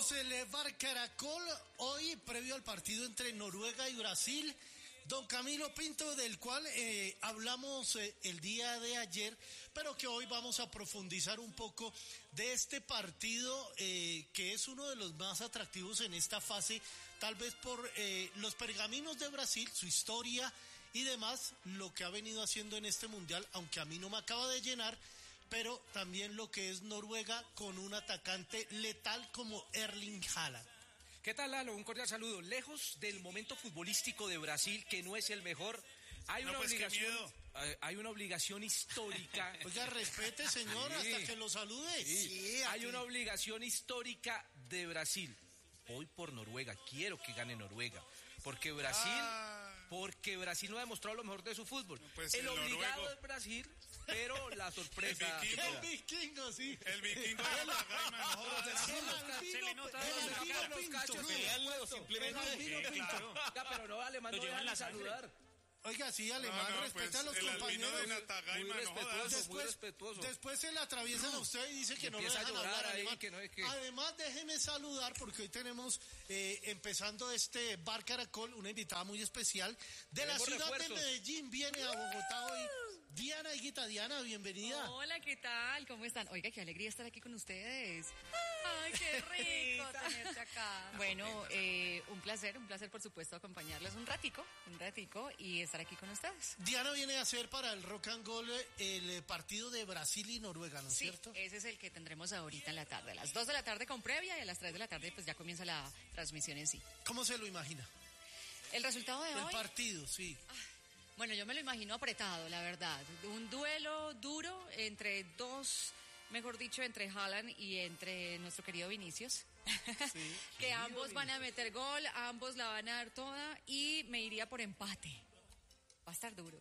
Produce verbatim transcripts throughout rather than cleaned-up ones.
Somos el Bar Caracol, hoy previo al partido entre Noruega y Brasil. Don Camilo Pinto, del cual eh, hablamos eh, el día de ayer, pero que hoy vamos a profundizar un poco de este partido eh, que es uno de los más atractivos en esta fase, tal vez por eh, los pergaminos de Brasil, su historia y demás, lo que ha venido haciendo en este mundial, aunque a mí no me acaba de llenar, pero también lo que es Noruega con un atacante letal como Erling Haaland. ¿Qué tal, Lalo? Un cordial saludo. Lejos del momento futbolístico de Brasil, que no es el mejor, hay no, una pues obligación, hay una obligación histórica. Oiga, respete, señor, sí. Hasta que lo salude. Sí. Sí, hay una obligación histórica de Brasil. Voy por Noruega, quiero que gane Noruega, porque Brasil, ah. porque Brasil no ha demostrado lo mejor de su fútbol. No, pues el, el obligado noruego. Es Brasil. Pero la sorpresa... El vikingo, el vikingo sí. El vikingo de la Gaima, no. Se le nota los cachos. Simplemente. Claro. Pero no, Alemán no dejan de saludar. Oiga, sí, Alemán, no, no, respeta pues, a los compañeros. De Natagaima, muy respetuoso, no después, muy respetuoso. Después se le atraviesan no. a usted y dice que no lo dejan hablar, ahí, Alemán. Que no es que... Además, déjeme saludar, porque hoy tenemos, eh, empezando este Bar Caracol, una invitada muy especial de Tenemos la ciudad refuerzos. de Medellín. Viene a Bogotá hoy. Diana, hijita, Diana, bienvenida. Hola, ¿qué tal? ¿Cómo están? Oiga, qué alegría estar aquí con ustedes. Ay, qué rico tenerte acá. Bueno, eh, un placer, un placer, por supuesto, acompañarles un ratico, un ratico y estar aquí con ustedes. Diana viene a hacer para el Rock and Roll el partido de Brasil y Noruega, ¿no es sí, cierto? Ese es el que tendremos ahorita en la tarde. A las dos de la tarde con previa y a las tres de la tarde pues ya comienza la transmisión en sí. ¿Cómo se lo imagina? ¿El resultado de el hoy? El partido, sí. Ah, bueno, yo me lo imagino apretado, la verdad. Un duelo duro entre dos... Mejor dicho, entre Haaland y entre nuestro querido Vinicius, sí, que ambos van a meter gol, ambos la van a dar toda y me iría por empate. Va a estar duro.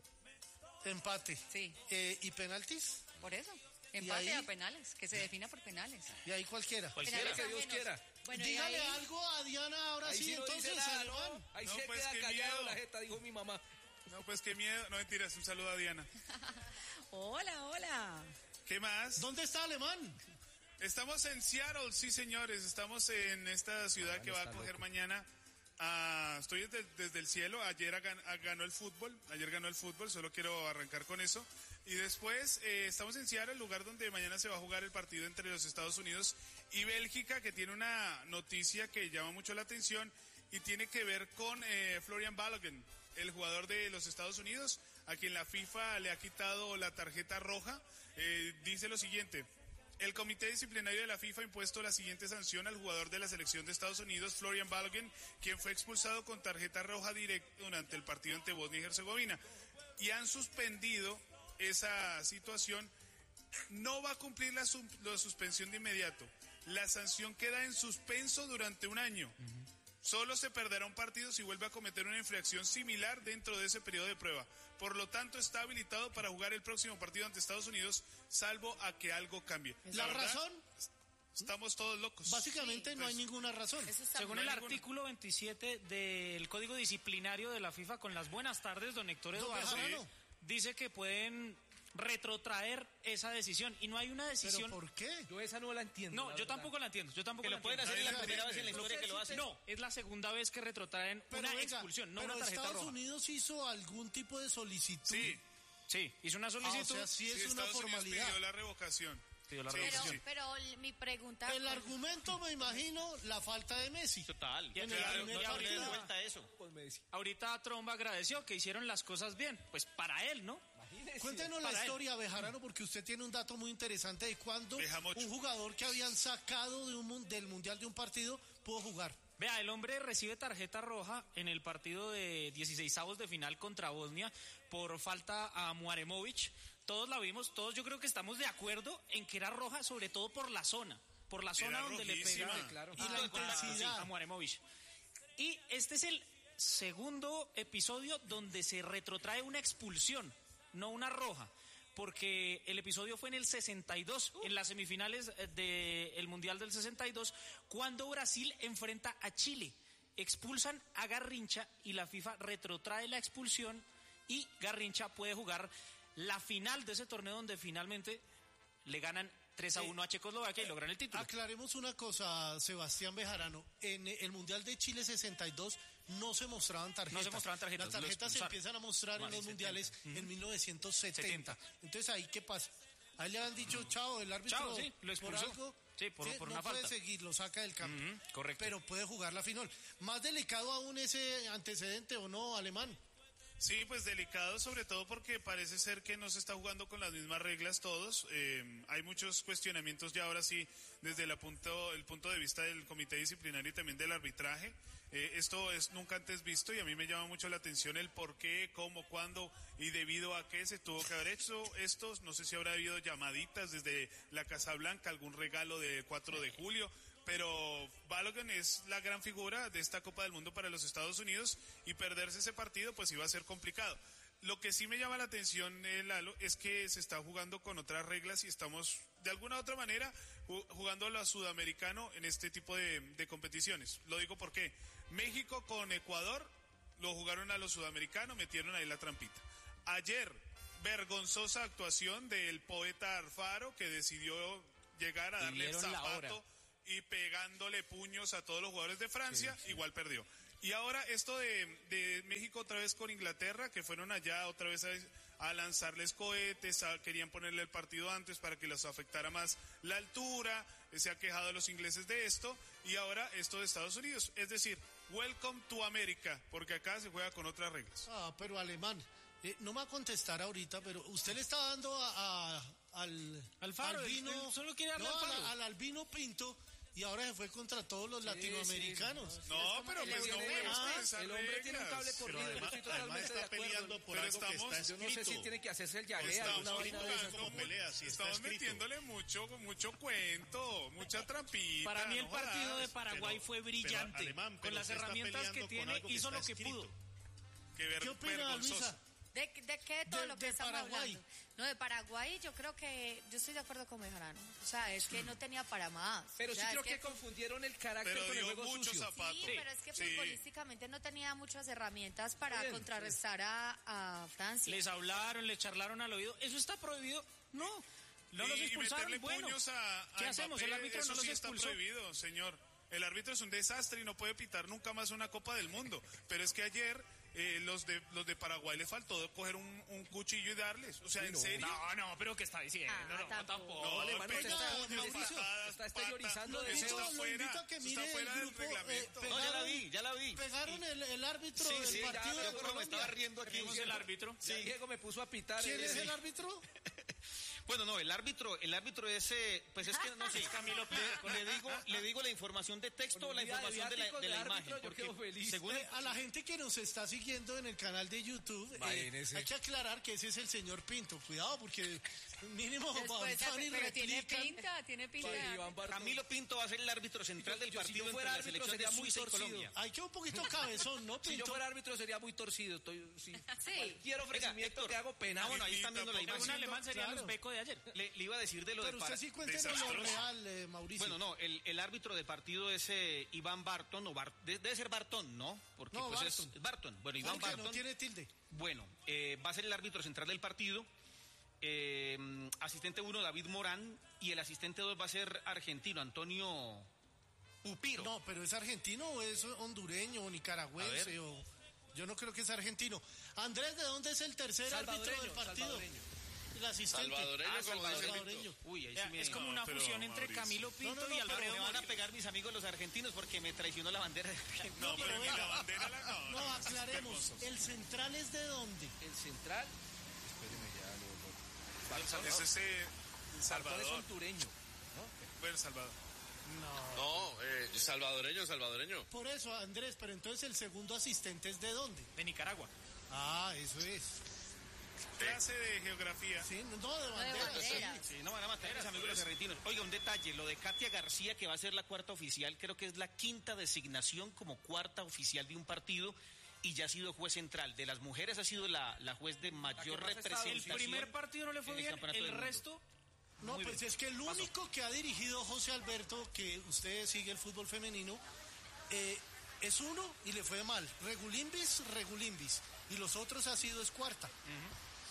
Empate. Sí. Eh, ¿Y penaltis? Por eso. Empate a penales, que se defina por penales. Y ahí cualquiera. Cualquiera que Dios quiera. Bueno, dígale ahí... algo a Diana ahora ahí sí, sí no entonces, nada, ¿no? Ahí no, se pues, queda callado la jeta, dijo mi mamá. No, pues qué miedo. No mentiras, un saludo a Diana. Hola, hola. ¿Qué más? ¿Dónde está Alemán? Estamos en Seattle, sí señores, estamos en esta ciudad ah, que va a coger loco. mañana. Uh, estoy desde, desde el cielo, ayer gan, ganó el fútbol, ayer ganó el fútbol, solo quiero arrancar con eso. Y después eh, estamos en Seattle, el lugar donde mañana se va a jugar el partido entre los Estados Unidos y Bélgica, que tiene una noticia que llama mucho la atención y tiene que ver con eh, Florian Balogun, el jugador de los Estados Unidos, a quien la FIFA le ha quitado la tarjeta roja. Eh, dice lo siguiente: el comité disciplinario de la FIFA ha impuesto la siguiente sanción al jugador de la selección de Estados Unidos, Florian Balogun, quien fue expulsado con tarjeta roja directa durante el partido ante Bosnia y Herzegovina, y han suspendido esa situación. No va a cumplir la, sub, la suspensión de inmediato. La sanción queda en suspenso durante un año. Uh-huh. Solo se perderá un partido si vuelve a cometer una infracción similar dentro de ese periodo de prueba. Por lo tanto, está habilitado para jugar el próximo partido ante Estados Unidos, salvo a que algo cambie. ¿La, ¿La razón? Estamos todos locos. Básicamente sí, no pues, hay ninguna razón. Según no el artículo veintisiete del Código Disciplinario de la FIFA, con las buenas tardes, don Héctor Eduardo, sí. dice que pueden retrotraer esa decisión y no hay una decisión. ¿Pero por qué? Yo esa no la entiendo. No, yo verdad. tampoco la entiendo. Yo tampoco que la lo pueden entiendo. hacer la primera vez en la historia que lo hacen. No, es la segunda vez que retrotraen pero una venga, expulsión, no pero una tarjeta Estados roja. Unidos hizo algún tipo de solicitud. Sí, sí, hizo una solicitud. Ah, o sea, sí es sí, una Estados formalidad. Unidos pidió la revocación. Pidió la sí, revocación. sí. Pero, pero mi pregunta. El argumento, me imagino, la falta de Messi. Total. Y, claro, y, no, y no ahorita, le vuelta a eso. Ahorita Trump agradeció que hicieron las cosas bien. Pues para él, ¿no? Imagínese. Cuéntenos la historia, él. Bejarano, porque usted tiene un dato muy interesante de cuándo un jugador que habían sacado de un, del mundial de un partido pudo jugar. Vea, el hombre recibe tarjeta roja en el partido de dieciseisavos de final contra Bosnia por falta a Muaremovic. Todos la vimos, todos yo creo que estamos de acuerdo en que era roja, sobre todo por la zona, por la zona era donde rojísima. le pega claro. y ah, la intensidad a Muaremovic. Y este es el segundo episodio donde se retrotrae una expulsión, no una roja, porque el episodio fue en el sesenta y dos, uh. en las semifinales del Mundial del sesenta y dos, cuando Brasil enfrenta a Chile. Expulsan a Garrincha y la FIFA retrotrae la expulsión y Garrincha puede jugar la final de ese torneo donde finalmente le ganan tres a uno a Checoslovaquia y logran el título. Aclaremos una cosa, Sebastián Bejarano. En el Mundial de Chile sesenta y dos no se mostraban tarjetas. No se mostraban tarjetas. Las tarjetas se empiezan a mostrar en los mundiales en mil novecientos setenta. Entonces, ¿ahí qué pasa? Ahí le han dicho, chao, el árbitro Chao, sí, lo por expulsó. algo... Sí, por, Sí, por no una puede falta. seguir, lo saca del campo. Uh-huh, correcto. Pero puede jugar la final. ¿Más delicado aún ese antecedente o no, Alemán? Sí, pues delicado, sobre todo porque parece ser que no se está jugando con las mismas reglas todos. Eh, hay muchos cuestionamientos ya ahora sí desde la punto, el punto de vista del comité disciplinario y también del arbitraje. Eh, esto es nunca antes visto y a mí me llama mucho la atención el por qué, cómo, cuándo y debido a qué se tuvo que haber hecho esto. No sé si habrá habido llamaditas desde la Casa Blanca, algún regalo de cuatro de julio. Pero Balogun es la gran figura de esta Copa del Mundo para los Estados Unidos y perderse ese partido pues iba a ser complicado. Lo que sí me llama la atención, eh, Lalo, es que se está jugando con otras reglas y estamos de alguna u otra manera jugando a lo sudamericano en este tipo de, de competiciones. Lo digo porque México con Ecuador lo jugaron a lo sudamericano, metieron ahí la trampita. Ayer, vergonzosa actuación del poeta Alfaro que decidió llegar a darle el zapato y pegándole puños a todos los jugadores de Francia, sí, sí. Igual perdió. Y ahora esto de, de México otra vez con Inglaterra, que fueron allá otra vez a, a lanzarles cohetes, a, querían ponerle el partido antes para que les afectara más la altura, se ha quejado los ingleses de esto, y ahora esto de Estados Unidos. Es decir, welcome to America, porque acá se juega con otras reglas. Ah, pero Alemán, eh, no me va a contestar ahorita, pero usted le está dando a, a, al... Alfaro, Albino, él, él solo quiere darle no, al, al, al Albino Pinto... Y ahora se fue contra todos los sí, latinoamericanos. Sí, sí. No, pero pues no me ah, el hombre reglas. Tiene un cable corrido. Además, estoy además está peleando por pero algo estamos, que está escrito. Yo no sé si tiene que hacerse el llaguea. Estamos, como pelea, si estamos metiéndole mucho, mucho cuento, mucha trampita. Para mí el no partido jodas. de Paraguay pero, fue brillante. Pero, Alemán, pero con las herramientas que tiene, que hizo lo que escrito. pudo. Qué, ver, ¿Qué opina, Luisa? ¿De, ¿De qué todo de, lo que de estamos Paraguay. hablando? No, de Paraguay yo creo que, yo estoy de acuerdo con Bejarano. O sea, es que no tenía para más. Pero o sea, sí creo que, que confundieron el carácter pero con el dio juego muchos sucio. zapatos. Sí, pero es que Sí. futbolísticamente no tenía muchas herramientas para Bien, contrarrestar a, a Francia. Les hablaron, les charlaron al oído. ¿Eso está prohibido? No. No y, los y expulsaron. meterle Bueno, puños a, a ¿qué hacemos? Mbappé, El árbitro eso no los sí expulsó. está prohibido, señor. El árbitro es un desastre y no puede pitar nunca más una Copa del Mundo. Pero es que ayer eh, los de los de Paraguay les faltó coger un, un cuchillo y darles. O sea, Sí, ¿en no. serio? No, no, pero ¿qué está diciendo? Ah, no, no, tampoco. tampoco. No, Alemán, pega, está- puños, Mauricio, patadas, está pata. exteriorizando Lo de Eso invito, está lo fuera, invito a que eso mire está fuera el del grupo. eh, reglamento. pegaron, No, ya la vi, ya la vi. Pegaron el, el árbitro Sí, del sí, ya, partido yo de creo que me estaba Colombia. riendo aquí. ¿Tenemos el árbitro? Sí. Diego me puso a pitar. ¿Quién eh, es sí. el árbitro? Bueno, no, el árbitro, el árbitro ese, pues es que no sé, Camilo le, le digo, le digo la información de texto o la Con un día de información de la, viáticos de la de imagen, árbitro, yo porque quedo feliz. según Eh, a la gente que nos está siguiendo en el canal de YouTube, eh, Imagínese. hay que aclarar que ese es el señor Pinto. Cuidado, porque mínimo Después, van y pero tiene replican. pinta, tiene pinta. Sí, de- Iván Bartol. Camilo Pinto va a ser el árbitro central del Yo- yo- si partido yo fuera entre la árbitro selección de sería muy Suiza y torcido. Colombia. Hay que un poquito cabezón, ¿no, Si yo Pinto? fuera árbitro sería muy torcido. Estoy, sí. Sí. Cualquier ofrecimiento Héctor. que hago pena. Ah, bueno, ahí están viendo la Tampoco Un imagen. alemán sería Claro. el Uzbeco de ayer. Le, le iba a decir de lo Pero de usted Para- sí cuéntenos lo desastroso. real, eh, Mauricio. Bueno, no, el, el árbitro de partido es eh, Iván Barton, o Bar- de- debe ser Bartón, ¿no? Porque No, pues Barton. es Barton. Bueno, Iván Porque Barton. no tiene tilde. Bueno, eh, va a ser el árbitro central del partido. Eh, asistente uno, David Morán. Y el asistente dos va a ser argentino, Antonio Pupiro. No, pero ¿es argentino o es hondureño o nicaragüense? O... Yo no creo que es argentino. Andrés, ¿de dónde es el tercer árbitro del Salvadoreño, partido? salvadoreño. El asistente. Salvadoreño, Ah, como dice salvadoreño. Uy, ahí Ya, sí me... es como No, una pero, fusión entre Mauricio. Camilo Pinto No, no, no, y pero Alfredo me van a Morillo. pegar mis amigos los argentinos porque me traicionó la bandera de Argentina. No, pero pero ni la venga. bandera la no. No, aclaremos. ¿El central es de dónde? El central. Espéreme ya, lo. lo- Es ese El Bartol es Salvador. hondureño. Bueno, Salvador. No. No, eh, salvadoreño, salvadoreño. Por eso, Andrés, pero entonces el segundo asistente es de dónde? De Nicaragua. Ah, eso es. Clase de geografía. Sí, no, de No, de bandera. banderas. Sí, no van a matar a mis amigos los argentinos. Oiga, un detalle, lo de Katia García, que va a ser la cuarta oficial, creo que es la quinta designación como cuarta oficial de un partido y ya ha sido juez central. De las mujeres ha sido la, la juez de mayor más ha estado. El representación. primer partido no le fue en el bien, campeonato el del mundo. resto... No, Muy pues bien. es que el Paso. único que ha dirigido José Alberto, que usted sigue el fútbol femenino, eh, es uno y le fue mal. Regulimbis, Regulimbis. Y los otros ha sido es cuarta.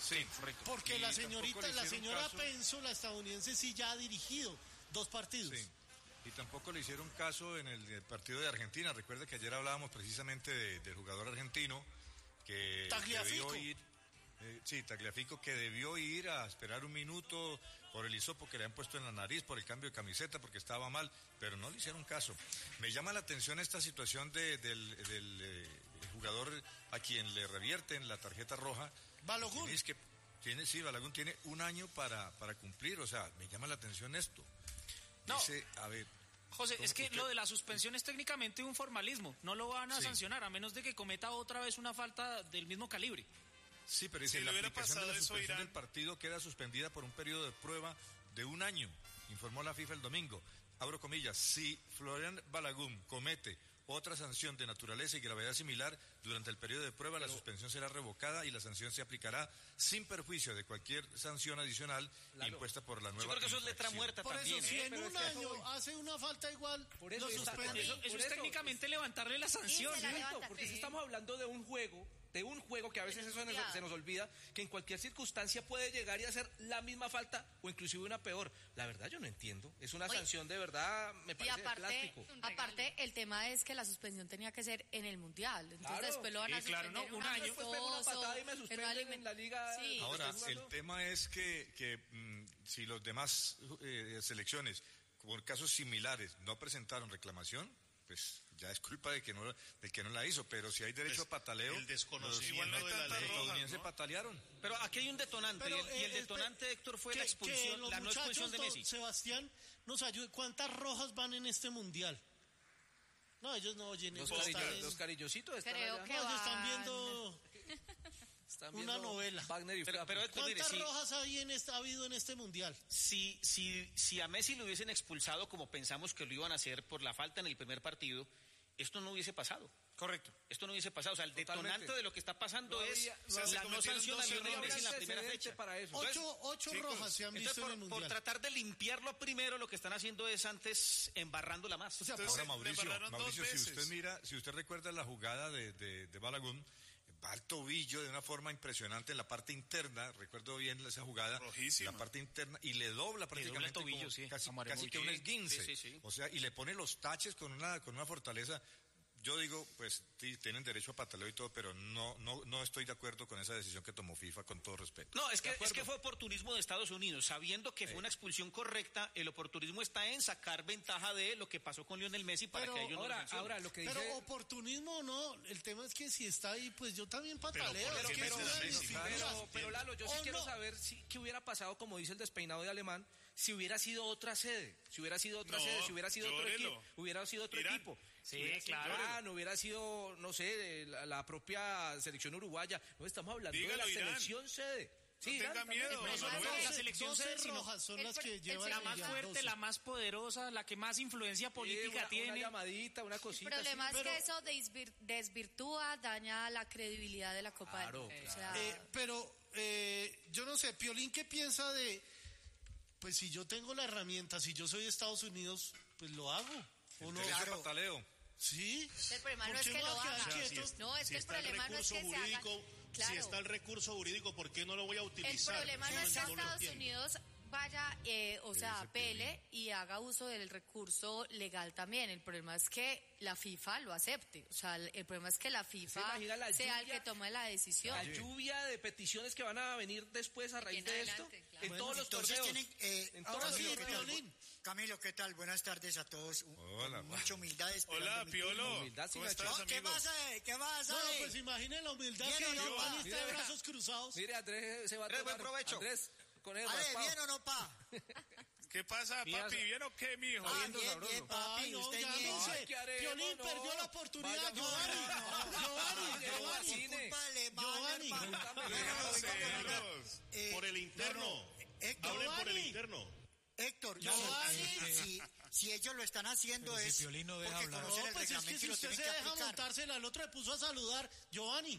Sí, correcto. Porque Y la tampoco señorita, le la hicieron señora caso. Penso, la estadounidense, sí ya ha dirigido dos partidos. Sí. Y tampoco le hicieron caso en el, el partido de Argentina. Recuerda que ayer hablábamos precisamente de- del jugador argentino que Tagliafico. debió ir, eh, sí, Tagliafico, que debió ir a esperar un minuto por el hisopo que le han puesto en la nariz, por el cambio de camiseta, porque estaba mal, pero no le hicieron caso. Me llama la atención esta situación de- del, del, eh, jugador a quien le revierten la tarjeta roja. Balogun. Es que tiene, sí, Balogun tiene un año para, para cumplir, o sea, me llama la atención esto. No. Dice, a ver, José, ¿cómo es que usted- lo de la suspensión es técnicamente un formalismo. No lo van a Sí. sancionar a menos de que cometa otra vez una falta del mismo calibre. Sí, pero dice, Si le la hubiera aplicación de pasado la eso, suspensión Irán. del partido queda suspendida por un periodo de prueba de un año, informó la FIFA el domingo. Abro comillas, si Florian Balogun comete otra sanción de naturaleza y gravedad similar durante el periodo de prueba, la suspensión será revocada y la sanción se aplicará sin perjuicio de cualquier sanción adicional impuesta por la nueva Yo creo que eso es letra infracción. muerta Por también. eso, si ¿eh? en pero un es que año voy. hace una falta igual, Por eso lo está- suspende. Eso, eso Por es eso. técnicamente levantarle la sanción. se la ¿no? levanta. Porque si estamos hablando de un juego, de un juego que a veces eso se nos, se nos olvida, que en cualquier circunstancia puede llegar y hacer la misma falta o inclusive una peor. La verdad yo no entiendo. Es una Oye, sanción de verdad, me Y parece de aparte, plástico. aparte, el tema es que la suspensión tenía que ser en el Mundial. Entonces Claro. después lo van a Sí, claro, suspender ¿no? Un en año. Después pego una amistoso, patada y me en una suspenden elimin- en la liga. Sí. Ahora, Estoy el jugando. tema es que, que mm, si los demás eh, selecciones, por casos similares, no presentaron reclamación, pues ya es culpa de que no, de que no la hizo, pero si hay derecho a pataleo, El desconocimiento Igual no hay de la tantas ley. los rojas, estadounidenses ¿no? patalearon. Pero aquí hay un detonante, Pero, y el, y el eh, detonante, espe- Héctor, fue que- la que expulsión, los la no expulsión de muchachos, Messi. don Sebastián, nos ayude. ¿Cuántas rojas van en este mundial? No, ellos no oyen. Los, ellos carillo- están en- los cariñositos están Creo allá. que no, ellos están van- viendo Están una viendo novela. Wagner y Pero, Flapo. pero Héctor, mire, ¿Cuántas si, rojas hay en este, ha habido en este mundial? si, si, si a Messi lo hubiesen expulsado como pensamos que lo iban a hacer por la falta en el primer partido, esto no hubiese pasado. Correcto. Esto no hubiese pasado. O sea, el Totalmente. detonante de lo que está pasando No es había- o sea, se la no cometieron sanción a dos Lionel errores. Messi en la primera Antecedente fecha. para eso. Ocho, ocho chicos, rojas se han visto Entonces, en el por, por mundial. tratar de limpiarlo primero, lo que están haciendo es antes embarrándola más. O sea, Entonces, Ahora, le Mauricio, embarraron dos Mauricio, si veces. usted mira, si usted recuerda la jugada de, de, de Balogun, va al tobillo de una forma impresionante en la parte interna, recuerdo bien esa jugada, Rojísima. la parte interna, y le dobla prácticamente el tobillo, como sí, casi, a Mario casi que un Mujica. esguince, Sí, sí, sí. o sea, y le pone los taches con una, con una fortaleza. Yo digo, pues sí, tienen derecho a pataleo y todo, pero no, no, no estoy de acuerdo con esa decisión que tomó FIFA, con todo respeto. No, es que, De es acuerdo. que fue oportunismo de Estados Unidos. Sabiendo que fue una expulsión correcta, el oportunismo está en sacar ventaja de lo que pasó con Lionel Messi para Pero que ellos no lo Ahora, sancionen. ahora lo que dice... Pero oportunismo o no, el tema es que si está ahí, pues yo también pataleo. ¿por es qué que Messi es da una Messi? disciplina. Pero, pero Lalo, yo sí ¿O quiero no? saber si, qué hubiera pasado, como dice el despeinado de Alemán, si hubiera sido otra sede, si hubiera sido otra No, sede, si hubiera sido otro llórelo. equipo, hubiera sido otro Irán. equipo. Sí, Hubiera sido claro. Irán, hubiera sido, no sé, la, la propia selección uruguaya. No, estamos hablando Dígalo, de la Irán. selección sede. No Irán tenga también. miedo, No no, solo no, la doce- selección doce sede, sino rojas son el las pr- que el llevan la el más mundial, fuerte, doce. la más poderosa, la que más influencia Sí, política una, tiene. una llamadita, una El cosita. problema sí. es pero- que eso desvir- desvirtúa, daña la credibilidad de la Copa Claro, del Mundo. O claro. sea, Eh, pero eh, yo no sé, Piolín, ¿qué piensa de, pues si yo tengo la herramienta, si yo soy de Estados Unidos, pues lo hago? ¿O no? Derecho a pataleo. Sí. el problema ¿Por no es qué que me lo voy a quedar haga. quieto? No, es si que el está el problema no es recurso que se haga. jurídico, Claro. si está el recurso jurídico, ¿por qué no lo voy a El utilizar? problema no No, es que no lo Estados entiendo. Unidos vaya, eh, o sea, apele y haga uso del recurso legal también. El problema es que la FIFA lo acepte. O sea, el, el problema es que la FIFA imagina la sea el lluvia? que tome la decisión. La lluvia de peticiones que van a venir después a raíz en de esto, adelante, claro. en Bueno, todos los Entonces torneos. tienen, eh, En Ahora todos sí, los torneos. Piolín. Camilo, ¿qué tal? Buenas tardes a todos. Un- Hola, con mucha humildad. esperando Hola, mi Piolo. turno. Humildad sin ¿Cómo estás, No, ¿Qué amigo? pasa? eh? ¿Qué pasa? No, eh? pues imaginen la humildad ¿Bien que o no, Giovanni pa? está de Mire, brazos cruzados. Mire, Andrés se va a Andrés, tomar. buen provecho. Andrés, con el Ale, raspado. ¿bien o no, pa? ¿Qué pasa, Mira, papi? so- ¿Bien o qué, mijo? Ah, Jodiendo bien, sabroso. bien, papi. Ay, no, usted ya bien. no sé. Ay, ¿qué haremos? Piolín No. perdió la oportunidad, Vaya, Giovanni. Giovanni, Llegó Giovanni. así. Cine. Culpa alemana, Giovanni. hermano. Pregúntame. Bueno, Déjalos venga, venga. celos. Eh, Por el interno. no, no. Héctor, Hablen por el Giovanni. interno. Héctor, no, Giovanni. eh, si, si ellos lo están haciendo Pero si es Piolín no deja porque hablar. conocen No, el pues es que reglamento si y lo usted tienen se que deja aplicar. montársela, el otro le puso a saludar. Giovanni.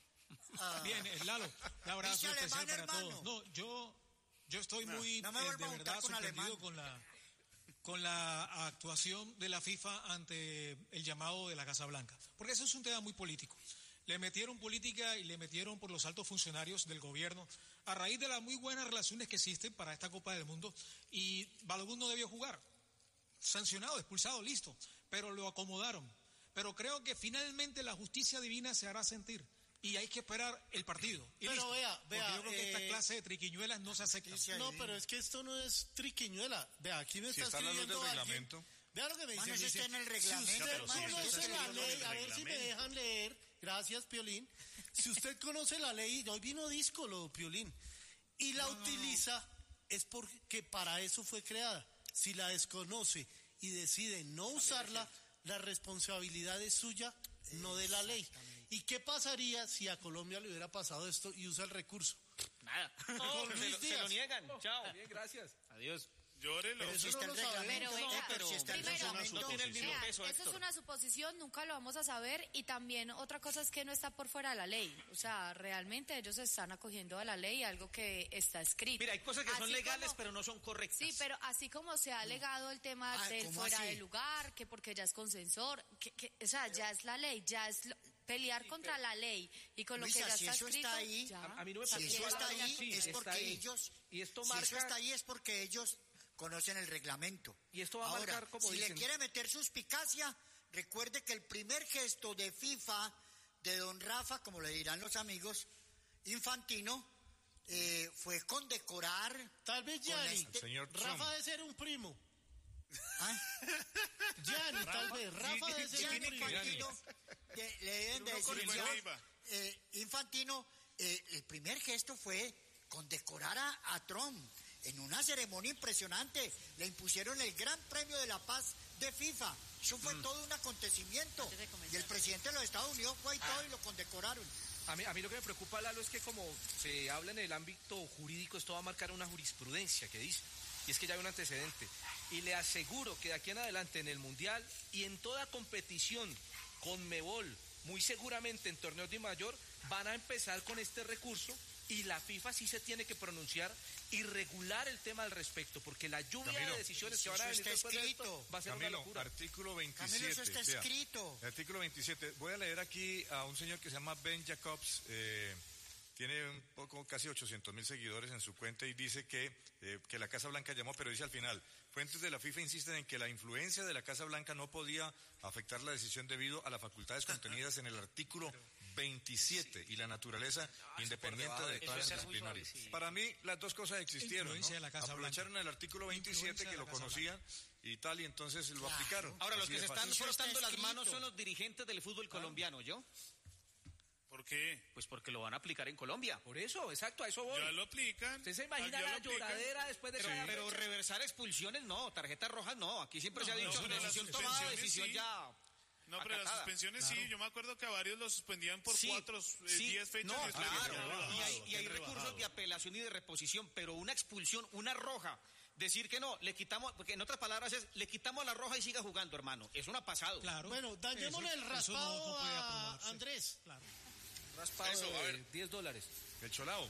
Ah, Bien, eh, Lalo, un abrazo Dice especial alemán, para hermano. todos. No, yo, yo estoy muy, no me eh, vuelva de a juntar verdad, con sorprendido alemán. con la, con la actuación de la FIFA ante el llamado de la Casa Blanca. Porque eso es un tema muy político. le metieron política y le metieron por los altos funcionarios del gobierno a raíz de las muy buenas relaciones que existen para esta Copa del Mundo, y Balogun no debió jugar. Sancionado, expulsado, listo, pero lo acomodaron. Pero creo que finalmente la justicia divina se hará sentir y hay que esperar el partido. Y pero listo. vea, vea. Porque yo creo que eh, esta clase de triquiñuelas no se acepta. No, pero es que esto no es triquiñuela. Vea, aquí me Si está está la luz escribiendo del alguien. reglamento. Vea lo que me dice. Mano, Me eso dice, está en el reglamento, si usted hermano, eso conoce está la en el ley, a ver si me dejan leer. Gracias, Piolín. Si usted conoce la ley, hoy vino díscolo, Piolín, y la No. utiliza, es porque para eso fue creada. Si la desconoce y decide no usarla, la responsabilidad es suya, no de la ley. ¿Y qué pasaría si a Colombia le hubiera pasado esto y usa el recurso? Nada. Con se, Luis lo, se Díaz. lo niegan. Chao. Bien, gracias. Adiós. Llórelo. Pero si Eso está no en lo sabemos. reglamento, Pero, eh, venga, pero si está en primero, reglamento. no tiene el mismo Vea, peso, eso Héctor. es una suposición, nunca lo vamos a saber, y también otra cosa es que no está por fuera de la ley. O sea, realmente ellos se están acogiendo a la ley, algo que está escrito. Mira, hay cosas que son Así legales, como- pero no son correctas. Sí, pero así como se ha alegado el tema Ah, del ¿cómo fuera así? de lugar, que porque ya es consensor, que, que, o sea, ya es la ley, ya es lo- pelear contra la ley y con lo Luisa, que ya si está eso escrito. está ahí, ya. A, a mí no me Si parece eso está ahí, sí, es está porque ahí. ellos, Y esto si marca, eso está ahí es porque ellos conocen el reglamento. Y esto va a Ahora, marcar, como si dicen. le quiere meter suspicacia, recuerde que el primer gesto de FIFA, de don Rafa, como le dirán los amigos, Infantino, eh, fue condecorar. Tal vez Con Gianni. este- señor Rafa Trump. debe ser un primo. ¿Ah? Gianni, tal vez. Rafa debe ser un Gianni primo. Infantino, de- le deben de Uno con decir, el señor, Leiva. eh, Infantino, eh, el primer gesto fue condecorar a, a Trump en una ceremonia impresionante. Le impusieron el Gran Premio de la Paz de FIFA. Eso fue todo un acontecimiento. Antes de comenzar. Y el presidente de los Estados Unidos fue y todo y lo condecoraron. A mí, a mí lo que me preocupa, Lalo, es que como se habla en el ámbito jurídico, esto va a marcar una jurisprudencia que dice, y es que ya hay un antecedente. Y le aseguro que de aquí en adelante en el Mundial y en toda competición con Conmebol, muy seguramente en torneos de mayor, van a empezar con este recurso y la FIFA sí se tiene que pronunciar y regular el tema al respecto, porque la lluvia Camilo, de decisiones que eso van a venir está después de esto escrito. va a ser Camilo, una locura. artículo veintisiete. Camilo, eso está vea, escrito. Artículo veintisiete. Voy a leer aquí a un señor que se llama Ben Jacobs. eh, tiene un poco, casi ochocientos mil seguidores en su cuenta y dice que, eh, que la Casa Blanca llamó, pero dice al final, fuentes de la FIFA insisten en que la influencia de la Casa Blanca no podía afectar la decisión debido a las facultades contenidas en el artículo veintisiete y la naturaleza independiente de todas las disciplinarias. Para mí, las dos cosas existieron, Influencia de ¿no? la Casa Aprovecharon Blanca. el artículo veintisiete Influencia que de lo la Casa conocían y tal, y entonces lo Claro. aplicaron. Ahora, los Así que de se están fácil. frotando las escrito. manos son los dirigentes del fútbol colombiano, ¿yo? ¿Por qué? Pues porque lo van a aplicar en Colombia. Por eso, exacto, a eso voy. Ya lo aplican. ¿Usted se imagina Ya lo la aplican. lloradera después de Pero, cada pero fecha? reversar expulsiones no, tarjetas rojas no. Aquí siempre se ha no, dicho pero las decisión tomada, suspensiones decisión sí. ya. No, pero las acatada. suspensiones sí. Yo me acuerdo que a varios los suspendían por Sí, cuatro, eh, sí. diez fechas. No, y después claro. ya Y rebajado, hay, y hay ya recursos rebajado. de apelación y de reposición, pero una expulsión, una roja. Decir que no, le quitamos, porque en otras palabras es, le quitamos la roja y siga jugando, hermano. Eso no ha pasado. Claro. Bueno, dañémosle Eso- el eso no- raspado no puede a aprobarse. Andrés. Claro. Raspado Eso, a de ver. diez dólares. El cholao.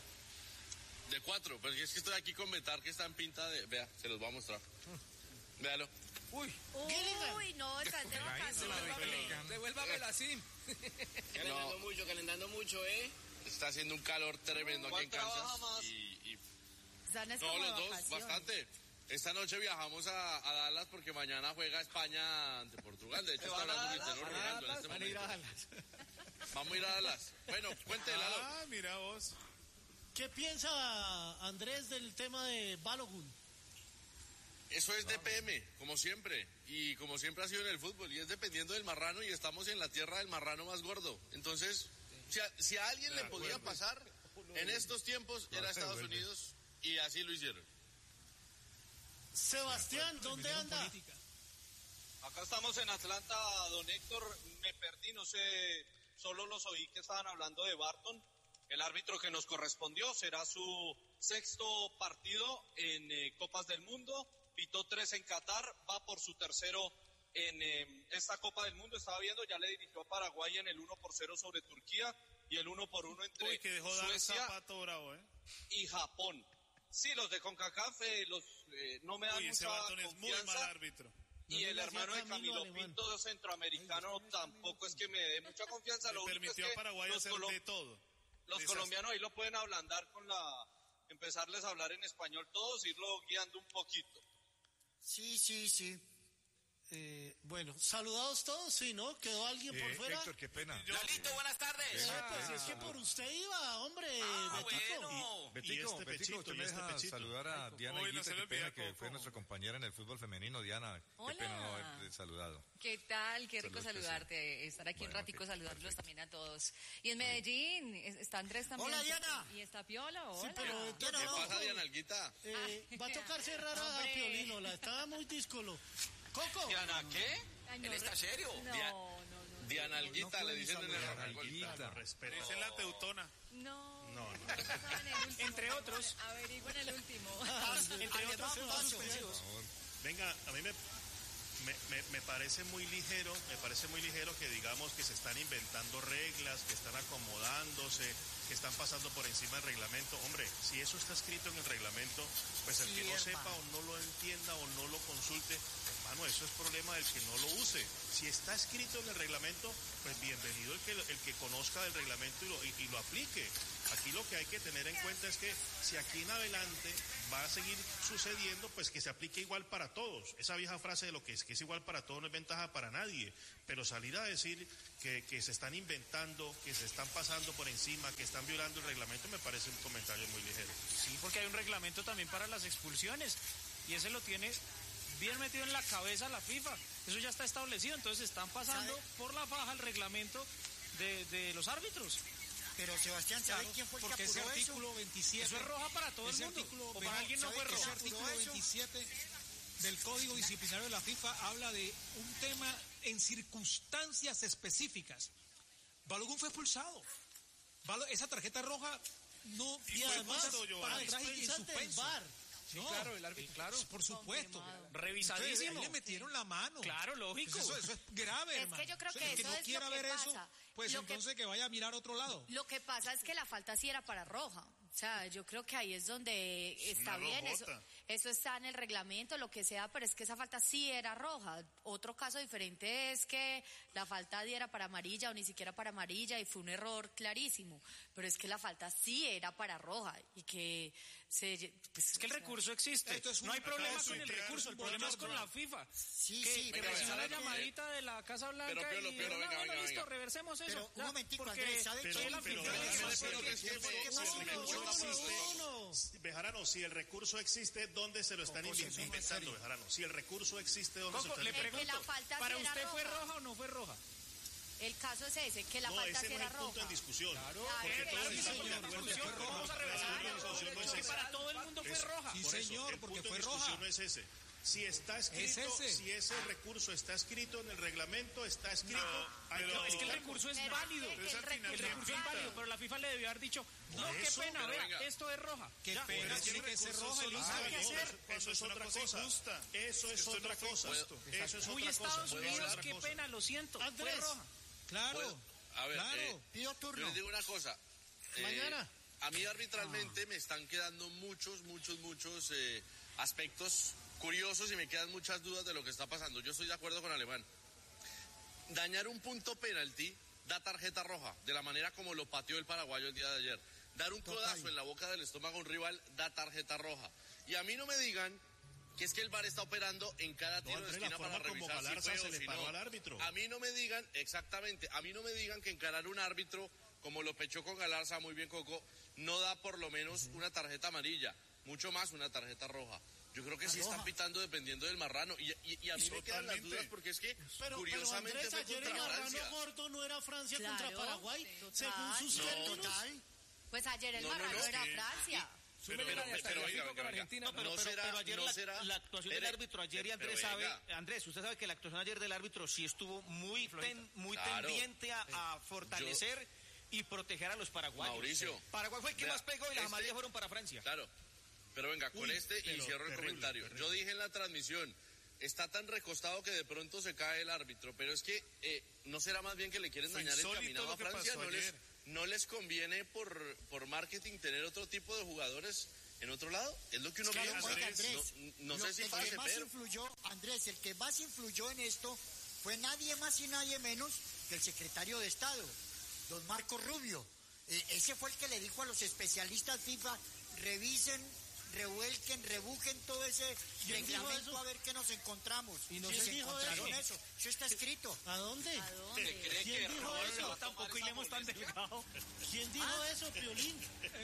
De cuatro, porque es que estoy aquí con Metar que está en pinta de... Vea, se los voy a mostrar. Véalo. Uy, Uy, no, están de vacaciones. devuélvamela así. Calentando mucho, calentando mucho, ¿eh? Está haciendo un calor tremendo aquí en Kansas. Y, y Están es no, como los de dos, vacaciones. bastante. Esta noche viajamos a, a Dallas porque mañana juega España ante Portugal. De hecho, está hablando Cristiano Ronaldo en este momento. Vamos a ir a Dallas. Bueno, cuéntela. Lalo. Ah, mira vos. ¿Qué piensa Andrés del tema de Balogun? Eso es D P M, como siempre. Y como siempre ha sido en el fútbol. Y es dependiendo del marrano y estamos en la tierra del marrano más gordo. Entonces, si a, si a alguien le podía pasar en estos tiempos era Estados Unidos y así lo hicieron. Sebastián, ¿dónde Metieron anda? política. Acá estamos en Atlanta, don Héctor, me perdí, no sé, solo los oí que estaban hablando de Barton, el árbitro que nos correspondió, será su sexto partido en eh, Copas del Mundo, pitó tres en Qatar, va por su tercero en eh, esta Copa del Mundo, estaba viendo, ya le dirigió a Paraguay en el uno por cero sobre Turquía y el uno por uno entre Uy, que dejó dar Suecia zapato bravo, ¿eh? y Japón. Sí, los de CONCACAF, eh, los, eh, no me dan Uy, ese mucha Barton es muy confianza. mal árbitro. y el hermano de Camilo Pinto, centroamericano, tampoco es que me dé mucha confianza. Lo único es que los, colom de todo. los colombianos ahí lo pueden ablandar con la... empezarles a hablar en español todos, irlo guiando un poquito. Sí, sí, sí. Eh, bueno, saludados todos, sí, ¿no? ¿Quedó alguien eh, por fuera? Héctor, qué pena. Lalito, buenas tardes. Ah, pues es que por usted iba, hombre, ah, Betico. Bueno. Y, Betico, y este Betico, pechito, usted y me este deja pechito. saludar a Diana Uy, no Higuita, se qué le pena olvida, que Coco. fue nuestra compañera en el fútbol femenino. Diana, Hola. qué pena no haberte saludado. ¿Qué tal? Qué rico Salud, saludarte, estar aquí bueno, un ratico okay, saludándolos perfecto. también a todos. Y en Medellín está Andrés también. Hola, Diana. Y está Piola, hola. Sí, pero ¿Qué Diana, no, pasa, Diana Alguita? eh, va a tocar cerrar a Hombre. Piolino, la estaba muy díscolo. Coco. Diana, ¿qué? Ay, no, ¿Él está serio? No, Dia- no, no. no, Diana no, Alguita, le dicen en el Diana rango. Alguita. Respeto. Esa es la teutona. No, No, no. estaban en el último. Entre otros. Averigüen el último. Entre otros puntos suspensivos. Venga, a mí me, me, me, me parece muy ligero, me parece muy ligero que digamos que se están inventando reglas, que están acomodándose, que están pasando por encima del reglamento. Hombre, si eso está escrito en el reglamento, pues el Sí, que no hermano. sepa o no lo entienda o no lo consulte, hermano, eso es problema del que no lo use. Si está escrito en el reglamento, pues bienvenido el que, el que conozca del reglamento y lo, y, y lo aplique. Aquí lo que hay que tener en cuenta es que si aquí en adelante va a seguir sucediendo, pues que se aplique igual para todos. Esa vieja frase de lo que es que es igual para todos no es ventaja para nadie. Pero salir a decir que, que se están inventando, que se están pasando por encima, que están violando el reglamento, me parece un comentario muy ligero. Sí, porque hay un reglamento también para las expulsiones y ese lo tiene bien metido en la cabeza la FIFA. Eso ya está establecido, entonces están pasando ¿Sabe? por la faja el reglamento de, de los árbitros. Pero Sebastián, ¿sabe Claro, quién fue el que porque ese apuró eso? artículo veintisiete. Eso es roja para todo el ese mundo. artículo O para alguien no ¿sabe fue qué roja. Ese apuró artículo eso? veintisiete del Código Disciplinario de la FIFA habla de un tema en circunstancias específicas. Balogun fue expulsado. Balo- esa tarjeta roja no Y fue además, puesta para para atrás y en expensas del suspenso. V A R. No, claro, el árbitro, claro. por supuesto. Confirmado. Revisadísimo. Entonces, ahí le metieron la mano. Claro, lógico. Eso, eso es grave, Es hermano. que yo creo que el que eso no es lo quiera que ver pasa. eso, pues Lo que- entonces que vaya a mirar a otro lado. Lo que pasa es que la falta sí era para roja. O sea, yo creo que ahí es donde está una bien. Eso, rojota. eso está en el reglamento, lo que sea, pero es que esa falta sí era roja. Otro caso diferente es que la falta diera para amarilla o ni siquiera para amarilla y fue un error clarísimo. Pero es que la falta sí era para roja y que se... Pues, Es que el o sea, recurso existe. Esto es un- No hay problema acaba de con el tuitear recurso, el el problema es Portugal. con la FIFA. Sí, que, sí, que pero recibió la ¿sabe qué? llamadita de la Casa Blanca Pero, Piolo, y Piolo, dijeron, venga, "Ah, bueno, venga, listo, venga". reversemos eso. Pero, un Ya, momentico, porque Andrés, ¿sabe fue qué? el Pero, anfitrión pero, de pero, eso. pero, pero, es que pero, si el no, recurso no, existe, no, no. Bejarano, si el recurso existe, ¿dónde se lo están Coco, inven- eso no es inventando, serio. Bejarano? Si el recurso existe, ¿dónde se lo Coco, están le inventando? que la pregunto, falta sí ¿para era usted fue roja. roja o no fue roja? El caso es ese, que la No, falta ese sí no es era el punto roja. en discusión. Claro, Porque que todos sí, estamos señor, de acuerdo porque que fue fue roja. Vamos a reversar. El punto de discusión no es Porque ese. para todo el mundo fue Es- roja. Sí, Por eso, señor, el porque punto fue de discusión roja. no es ese. Si está escrito, ese. si ese recurso está escrito en el reglamento, está escrito. hay No, es que el aplicarlo. recurso es Pero válido. es que Entonces, el al final, El recurso recurso es válido, pero la FIFA le debió haber dicho, no, Por qué eso, pena, pero vea, venga. esto es roja. Qué Ya, pena, pero tiene que ser roja, Ah, Elisa. ¿qué no, hacer? eso- Eso es otra cosa. Eso es otra cosa. Eso es Muy otra Estados cosa. Unidos, Otra qué cosa. pena, lo siento. Fue Andrés. roja. Claro, Pues, a ver, claro. eh, Pido yo turno. les digo una cosa. eh, Mañana. A mí arbitralmente me están quedando muchos, muchos, muchos eh, aspectos curiosos y me quedan muchas dudas de lo que está pasando. Yo estoy de acuerdo con Alemán. Dañar un punto penalti da tarjeta roja, de la manera como lo pateó el paraguayo el día de ayer. Dar un codazo en la boca del estómago a un rival da tarjeta roja. Y a mí no me digan que es que el V A R está operando en cada tiro Andrés, de la esquina para forma como revisar si Galarza fue se o le si paró no. al árbitro. A mí no me digan, exactamente, a mí no me digan que encarar un árbitro como lo pechó con Galarza, muy bien Coco, no da por lo menos una tarjeta amarilla, mucho más una tarjeta roja. Yo creo que sí están pitando dependiendo del marrano. Y, y, y a mí me quedan las Totalmente. dudas porque es que Pero, curiosamente pero Andrés, fue ayer el contra marrano Francia. gordo no era Francia Claro, contra Paraguay, total. según sus No, términos. Total. Pues ayer el No, no, marrano no, era sí. Francia. Pero, Súmele la pero, de hasta pero, el oiga, cinco venga, con venga. Argentina. No, pero, No pero- será- pero ayer no la, será- la actuación del Espere, árbitro ayer y pero Andrés sabe, venga. Andrés, usted sabe que la actuación ayer del árbitro sí estuvo muy ten- muy Claro. tendiente a, a fortalecer y proteger a los paraguayos. Mauricio, Paraguay fue el que vea, más pegó y las este- amarillas fueron para Francia. Claro, pero venga, con Uy, este y pero cierro el terrible, comentario. terrible. Yo dije en la transmisión, está tan recostado que de pronto se cae el árbitro, pero es que eh, ¿no será más bien que le quieren Fue dañar el insólito caminado lo a que Francia? pasó ¿No les, ayer. no les conviene por, por marketing tener otro tipo de jugadores en otro lado, es lo que uno Claro, piensa. oiga, Andrés, no, no sé si el pase, que más pero... influyó, Andrés, el que más influyó en esto fue nadie más y nadie menos que el secretario de Estado, don Marco Rubio. Eh, ese fue el que le dijo a los especialistas FIFA, revisen, revuelquen, rebujen todo ese reglamento a ver qué nos encontramos. Y no sí, se se dijo encontraron eso. eso. Eso está escrito. ¿A dónde? ¿A dónde? ¿Cree ¿Quién que dijo Robert eso? va a tomar Tampoco esa iremos tan molestia? delgado. ¿Quién dijo ¿Ah? eso, Piolín?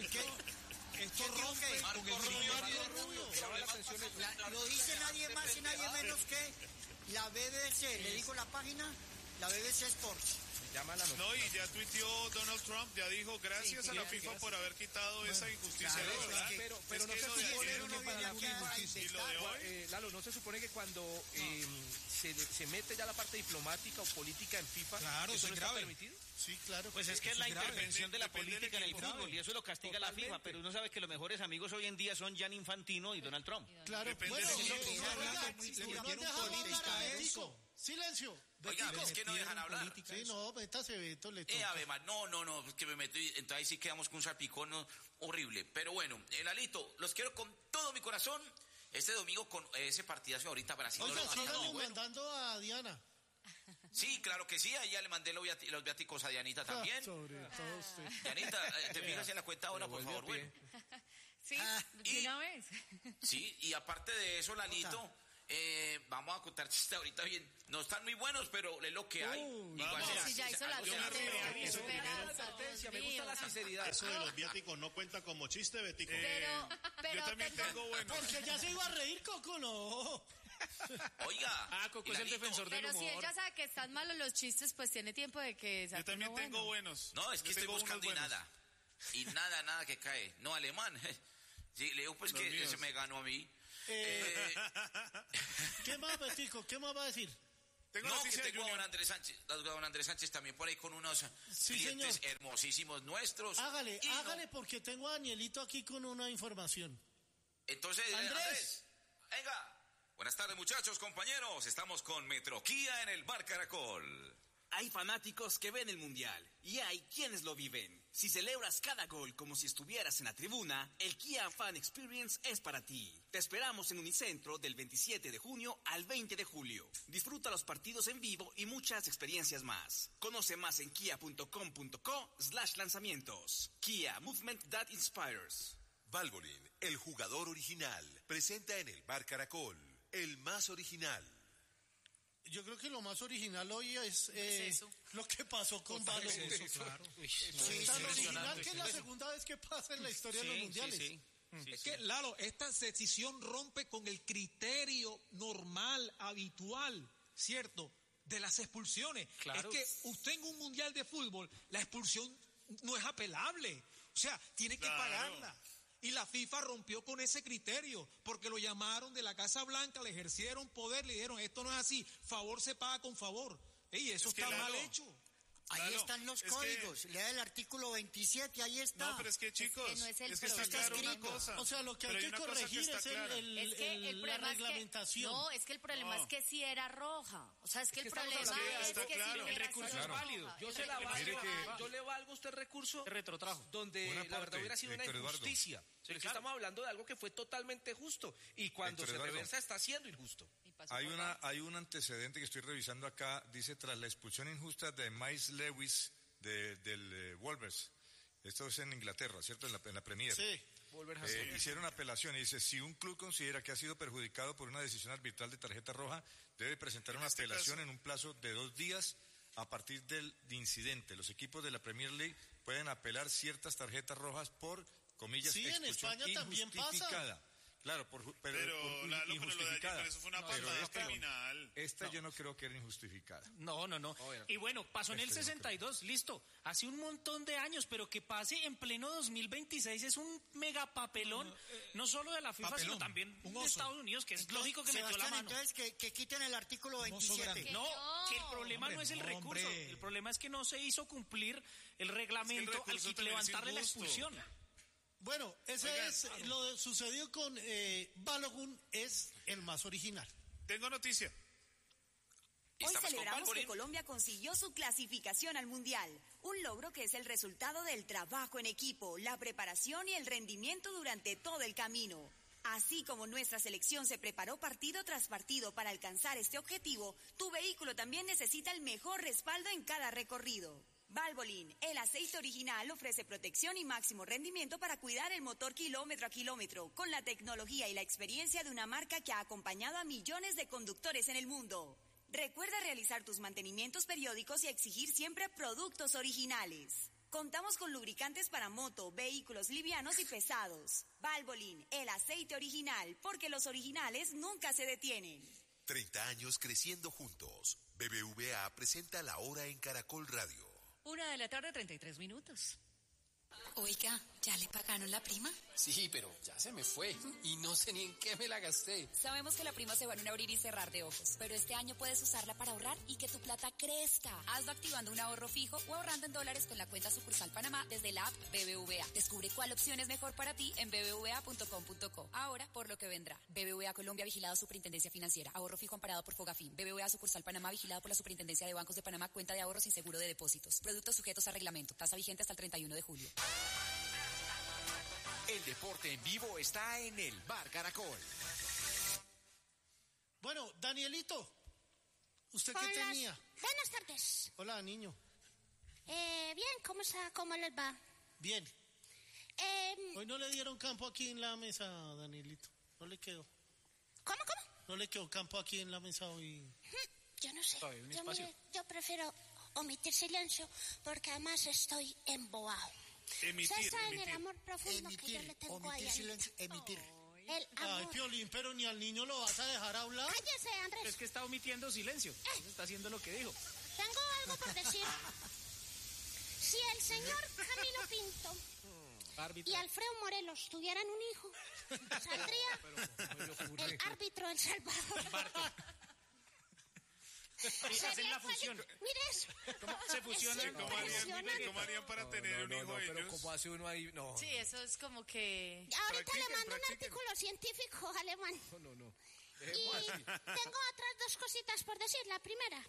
¿Qué? Esto ¿Quién dijo rompe que- con Marco el Rubio, criterio. Marco Rubio, Llama la atención el- La- lo dice nadie más y nadie menos que la B B C. ¿Le digo la página? La B B C Sports. Llama la No, y ya tuiteó Donald Trump, ya dijo gracias Sí, a la gracias. FIFA por haber quitado esa injusticia. claro, de es verdad. que- pero, pero Es no que se lo de supone ayer- uno viene aquí a y lo de hoy, Eh, Lalo, ¿no se supone que cuando eh, se, se mete ya la parte diplomática o política en FIFA, Claro, eso no es está grave. permitido? Sí, claro. Pues es que es Eso la es grave. intervención de la Depende del política en el equipo. fútbol y eso lo castiga la Totalmente. FIFA, pero uno sabe que los mejores amigos hoy en día son Gianni Infantino y Donald Trump. Claro, Depende bueno, del no, equipo. no, Está oiga, hablando muy no duro. han metieron dejado política hablar a a eso. Betico. Silencio. Oiga, Betico. es que no dejan hablar. Sí, no, métase, Beto, le Eh, toca. Ave María, no, no, no, es que me meto y entonces ahí sí quedamos con un salpicón no, horrible. Pero bueno, el Alito, los quiero con todo mi corazón. Este domingo con ese partidazo ahorita Brasil. Oiga, no lo va a estar síganle muy bueno. mandando a Diana. Sí, claro que sí, ahí ya le mandé los, viati- los viáticos a Dianita también. Ah, sobre todo usted. Dianita, eh, te fijas en la cuenta ahora, por favor, bueno. Sí, Ah, de y- una vez. Sí, y aparte de eso, Lalito, eh, vamos a contar chistes ahorita bien. No están muy buenos, pero es lo que hay. Uy, Igual vamos. será- Si ya hizo la algo será. sentencia, qué Eso, esperanza, Advertencia, Dios me gusta la mío. sinceridad. Eso de los viáticos no cuenta como chiste, Betico. Pero, pero Yo también tengo- tengo bueno. Porque ya se iba a reír, Coco, no. Oiga. Ah, Coco es el Lalito, defensor del Pero si humor. ella sabe que están malos los chistes, pues tiene tiempo de que Yo también uno tengo bueno. buenos. No, es que Yo estoy tengo unos buscando y buenos. nada. Y nada, nada que cae. No, alemán. Sí, le digo pues Los que míos. se me ganó a mí. Eh, Eh, ¿Qué más, Betico? ¿Qué más va a decir? Tengo no, que noticia de tengo a don Junior. Andrés Sánchez, a don Andrés Sánchez también por ahí con unos Sí, clientes señor. hermosísimos nuestros. Hágale, Y no- hágale, porque tengo a Danielito aquí con una información. Entonces, eh, Andrés. Andrés, venga. Buenas tardes, muchachos, compañeros. Estamos con Metro Kia en el Bar Caracol. Hay fanáticos que ven el Mundial y hay quienes lo viven. Si celebras cada gol como si estuvieras en la tribuna, el Kia Fan Experience es para ti. Te esperamos en Unicentro del veintisiete de junio al veinte de julio. Disfruta los partidos en vivo y muchas experiencias más. Conoce más en kia punto com punto co slash lanzamientos. Kia, movement that inspires. Valvoline, el jugador original, presenta en el Bar Caracol, el más original. Yo creo que lo más original hoy es eh, Es eso. lo que pasó con Balo. Eso, claro. Sí, tan original que es la segunda vez que pasa en la historia de los mundiales. Es que, Lalo, esta decisión rompe con el criterio normal, habitual, ¿cierto?, de las expulsiones. Claro. Es que usted en un mundial de fútbol, la expulsión no es apelable. O sea, tiene que Claro. pagarla. Y la FIFA rompió con ese criterio, porque lo llamaron de la Casa Blanca, le ejercieron poder, le dijeron, esto no es así, favor se paga con favor. Y eso Es que, está Lalo, mal hecho. Ahí Claro, están los es que- códigos. Lea el artículo veintisiete, ahí está. No, pero es que chicos, que no es el es que está problema. claro una escrito. cosa. O sea, lo que Pero hay que una cosa corregir está es el, clara. el- Es que el- el la problema es que, reglamentación. no, es que el problema No. es que sí era roja. O sea, es que, Es que el estamos problema hablando de- es está que claro. sí El hubiera recurso sido es válido. roja. Yo El se la recurso valgo, es válido. yo le valgo a usted el recurso Se retrotrajo. donde Un la aporte, verdad hubiera sido una Héctor Eduardo. injusticia. Pero es que claro. estamos hablando de algo que fue totalmente justo y cuando Héctor se Eduardo. reversa está siendo injusto. Y pasó Hay por una, abajo. hay un antecedente que estoy revisando acá, dice tras la expulsión injusta de Miles Lewis de, del eh, Wolves. Esto es en Inglaterra, ¿cierto? En la, en la Premier. Sí. Eh, hicieron apelación y dice, si un club considera que ha sido perjudicado por una decisión arbitral de tarjeta roja, debe presentar una este apelación caso- en un plazo de dos días a partir del incidente. Los equipos de la Premier League pueden apelar ciertas tarjetas rojas por, comillas, Sí, en expulsión España también pasa. injustificada. Claro, por, ju- pero, Pero, por- Lalo, pero lo de ayer, injustificada. pero eso fue una No, patada pero esta- criminal. Esta yo no creo que era injustificada. No, no, no. Y bueno, pasó en el Este yo no sesenta y dos, listo. Hace un montón de años, pero que pase en pleno dos mil veintiséis es un mega papelón, no solo de la FIFA, papelón, sino también un de oso. Estados Unidos, que es lógico que metió la Sebastián, mano. entonces que, que quiten el artículo oso veintisiete. grande. No, que el problema Hombre, no es el no, recurso, hombre. el problema es que no se hizo cumplir el reglamento recurso al que también es levantarle la injusto. expulsión. Bueno, ese Oigan, es lo de- sucedió con eh, Balogun, es el más original. Tengo noticia. Hoy celebramos que Colombia consiguió su clasificación al Mundial, un logro que es el resultado del trabajo en equipo, la preparación y el rendimiento durante todo el camino. Así como nuestra selección se preparó partido tras partido para alcanzar este objetivo, tu vehículo también necesita el mejor respaldo en cada recorrido. Valvoline, el aceite original, ofrece protección y máximo rendimiento para cuidar el motor kilómetro a kilómetro, con la tecnología y la experiencia de una marca que ha acompañado a millones de conductores en el mundo. Recuerda realizar tus mantenimientos periódicos y exigir siempre productos originales. Contamos con lubricantes para moto, vehículos livianos y pesados. Valvoline, el aceite original, porque los originales nunca se detienen. treinta años creciendo juntos. B B V A presenta La Hora en Caracol Radio. Una de la tarde, treinta y tres minutos. Oiga, ¿ya le pagaron la prima? Sí, pero ya se me fue y no sé ni en qué me la gasté. Sabemos que la prima se va en un abrir y cerrar de ojos, pero este año puedes usarla para ahorrar y que tu plata crezca. Hazlo activando un ahorro fijo o ahorrando en dólares con la cuenta sucursal Panamá desde la app B B V A. Descubre cuál opción es mejor para ti en b b v a punto com punto co. Ahora, por lo que vendrá. B B V A Colombia, vigilado Superintendencia Financiera. Ahorro fijo amparado por Fogafín. B B V A sucursal Panamá, vigilado por la Superintendencia de Bancos de Panamá. Cuenta de ahorros sin seguro de depósitos. Productos sujetos a reglamento. Tasa vigente hasta el treinta y uno de julio. El deporte en vivo está en el Bar Caracol. Bueno, Danielito, ¿usted Hola. qué tenía? Buenas tardes. Hola, niño. Eh, bien, ¿cómo, está, ¿cómo les va? Bien. Eh, Hoy no le dieron campo aquí en la mesa, Danielito. No le quedó. ¿Cómo, cómo? No le quedó campo aquí en la mesa hoy. Yo no sé. Está bien, un Yo, espacio. mire, yo prefiero omitir silencio porque además estoy embobado. Emitir, Ustedes saben emitir. el amor profundo que yo le tengo a omitir ella. silencio, emitir. El Ay, amor. Piolín, pero ni al niño lo vas a dejar hablar. Cállese, Andrés. Es que está omitiendo silencio. Está haciendo lo que dijo. Tengo algo por decir. Si el señor Camilo Pinto y Alfredo Morelos tuvieran un hijo, saldría el árbitro El Salvador. Y hacen la fusión. Mire eso. ¿Cómo se fusionan? Es ¿Cómo harían, impresionante. ¿Cómo harían para No, tener no, un no, hijo no, ellos? pero ¿cómo hace uno ahí? No. Sí, eso es como que... Ahorita le Practiquen, mando un practiquen. artículo científico alemán. No, no, no. Y Dejemos así. tengo otras dos cositas por decir. La primera,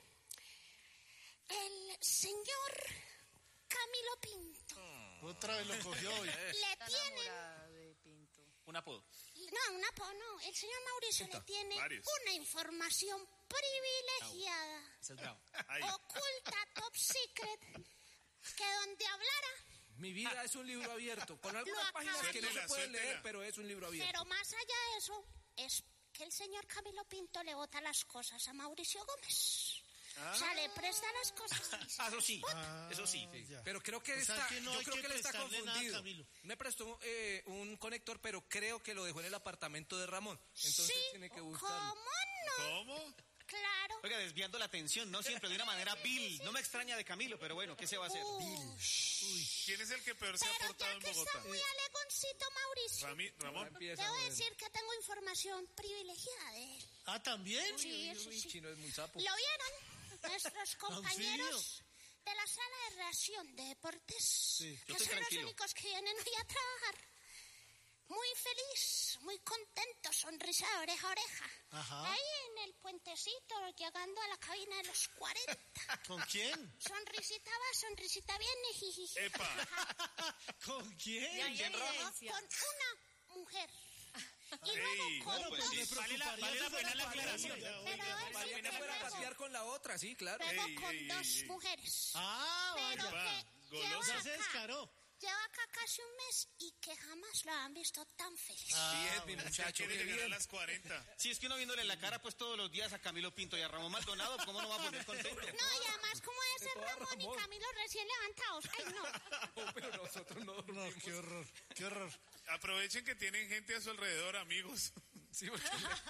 el señor Camilo Pinto Otra vez lo cogió hoy. le tienen... Un apodo. No, un apodo no. El señor Mauricio le tiene Varios. una información privilegiada, Ese es bravo. Ahí. oculta, top secret, que donde hablara, Mi vida es un libro abierto, con algunas Lo páginas que no se Suéltela, pueden leer, suéltela. pero es un libro abierto. pero más allá de eso, es que el señor Camilo Pinto le bota las cosas a Mauricio Gómez. O sea, le presta las cosas. y se Ah, eso sí, las bota. eso sí. Pero creo que O sea, está, que no yo hay creo que que, él está prestarle nada a confundido. Camilo. Me prestó eh, un conector, pero creo que lo dejó en el apartamento de Ramón. Entonces Sí, tiene que buscarlo. ¿cómo no? ¿Cómo? Claro. Oiga, desviando la atención, no siempre de una manera vil. No me extraña de Camilo, pero bueno, ¿qué se va a hacer? Uy. ¿Quién es el que peor se ha Pero portado ya en que Bogotá? está muy alegoncito Mauricio, Rami, Ramón. Empieza debo a joder. decir que tengo información privilegiada de él. Ah, ¿también? Sí, eso Uy, sí. Chino es muy sapo. ¿Lo vieron? Nuestros compañeros de la sala de reacción de deportes, yo que estoy son tranquilo. los únicos que vienen hoy a trabajar. Muy feliz, muy contento, sonrisa de oreja a oreja. Ajá. Ahí en el puentecito, llegando a la cabina de los cuarenta. ¿Con quién? Sonrisita va, sonrisita viene, jiji. Epa. ¿Con quién? Ya hay evidencia. Con una mujer. Y Ey, luego con no, pues dos. sí. Vale la, vale la pena la aclaración. Pero es Vale, que pena fuera a luego- pasear con la otra, sí, claro. luego Ey, con ey, dos ey, ey. mujeres. Ah, Pero vaya. que golosa. lleva Ya se acá, descaró. lleva acá casi un mes y que jamás lo han visto tan feliz. Bien, mi Ya muchacho, quiere qué llegar a bien. las cuarenta. Si es que uno viéndole la cara pues todos los días a Camilo Pinto y a Ramón Maldonado, ¿cómo no va a poner contento? No, y además como ese toda Ramón y Ramón. Camilo recién levantados. Ay, no. No, pero nosotros no No, dormimos. qué horror, qué horror. Aprovechen que tienen gente a su alrededor, amigos. Sí, porque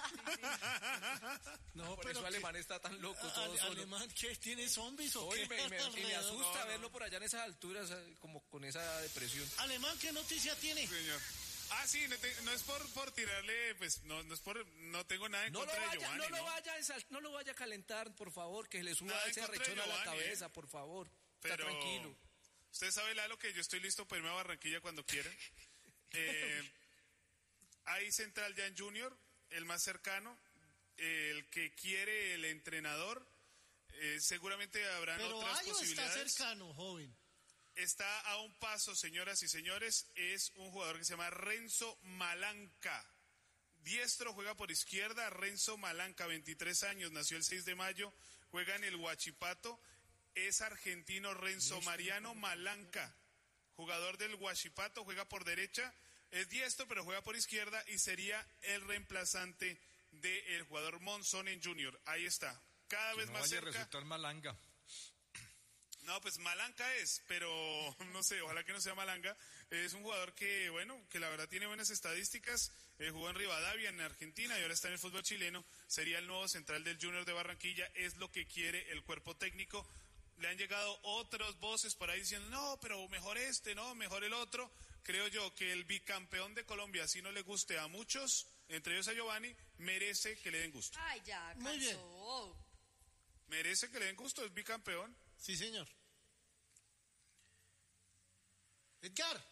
No, por pero eso que- Alemán está tan loco, todo Ale- solo. Alemán, ¿qué? ¿Tiene zombies o Oye, qué? me, me- y me Alrededor. asusta No, no. verlo por allá en esas alturas, eh, como con esa depresión. Alemán, ¿qué noticia tiene? Señor. Ah, sí, no, te- no es por, por tirarle, pues, no, no es por, no tengo nada en No lo, contra de vaya, Giovanni, no, lo ¿no? vaya a ensal- no lo vaya a calentar, por favor, que le suba Nada en ese contra de arrechón a la Giovanni, cabeza, ¿eh? por favor. Pero Está tranquilo. usted sabe, Lalo, que yo estoy listo para irme a Barranquilla cuando quieran. Eh, hay Central Jan Junior, el más cercano, el que quiere el entrenador Eh, seguramente habrán Pero otras hay o posibilidades. está cercano, joven. Está a un paso, señoras y señores. Es un jugador que se llama Renzo Malanca. Diestro, juega por izquierda. Renzo Malanca, veintitrés años, nació el seis de mayo, juega en el Huachipato. Es argentino Renzo Mariano Malanca, jugador del Huachipato, juega por derecha. Es diestro, pero juega por izquierda y sería el reemplazante del jugador Monzonen Junior. Ahí está, cada Que vez no más vaya a cerca. resultar Malanga. No, pues Malanca es, pero no sé, ojalá que no sea Malanga. Es un jugador que, bueno, que la verdad tiene buenas estadísticas. Eh, jugó en Rivadavia, en Argentina, y ahora está en el fútbol chileno. Sería el nuevo central del Junior de Barranquilla. Es lo que quiere el cuerpo técnico. Le han llegado otras voces por ahí diciendo, no, pero mejor este, no, mejor el otro. Creo yo que el bicampeón de Colombia, si no le guste a muchos, entre ellos a Giovanni, merece que le den gusto. Ay, ya, cansó. Muy bien. Merece que le den gusto, es bicampeón. Sí, señor. Edgar.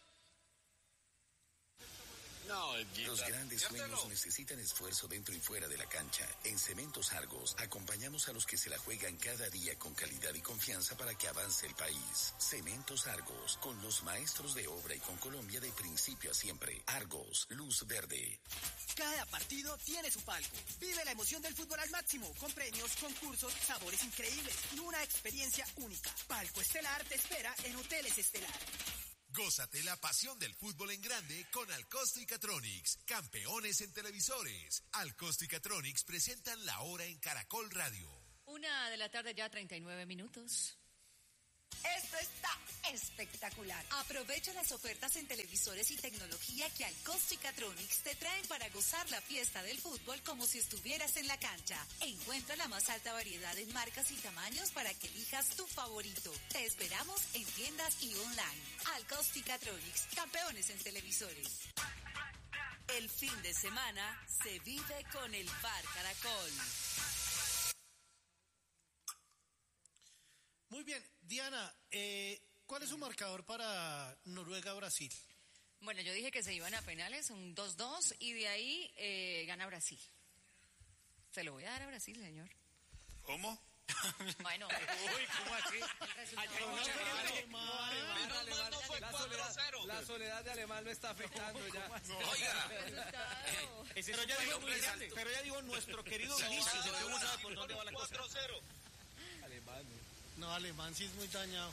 No, Los grandes sueños necesitan esfuerzo dentro y fuera de la cancha. En Cementos Argos acompañamos a los que se la juegan cada día con calidad y confianza para que avance el país. Cementos Argos, con los maestros de obra y con Colombia de principio a siempre. Argos, luz verde. Cada partido tiene su palco. Vive la emoción del fútbol al máximo, con premios, concursos, sabores increíbles y una experiencia única. Palco Estelar te espera en Hoteles Estelar. Gózate la pasión del fútbol en grande con Alcosto y Catronics, campeones en televisores. Alcosto y Catronics presentan La Hora en Caracol Radio. Una de la tarde ya, treinta y nueve minutos. Esto está espectacular. Aprovecha las ofertas en televisores y tecnología que Alcosto y Catronics te traen para gozar la fiesta del fútbol como si estuvieras en la cancha. Encuentra la más alta variedad en marcas y tamaños para que elijas tu favorito. Te esperamos en tiendas y online. Alcosto y Catronics, campeones en televisores. El fin de semana se vive con el Bar Caracol. Muy bien, Diana, eh, ¿cuál es su marcador para Noruega-Brasil? Bueno, yo dije que se iban a penales, un dos dos, y de ahí eh, gana Brasil. Se lo voy a dar a Brasil, señor. ¿Cómo? Bueno. Uy, ¿cómo así? La soledad, la soledad de Alemán lo está afectando ya. Oiga. Pero ya digo, pero ya digo nuestro querido Vinicius, entonces uno sabe por dónde va la cosa. cuatro cero. Alemán. No, Alemán sí es muy dañado.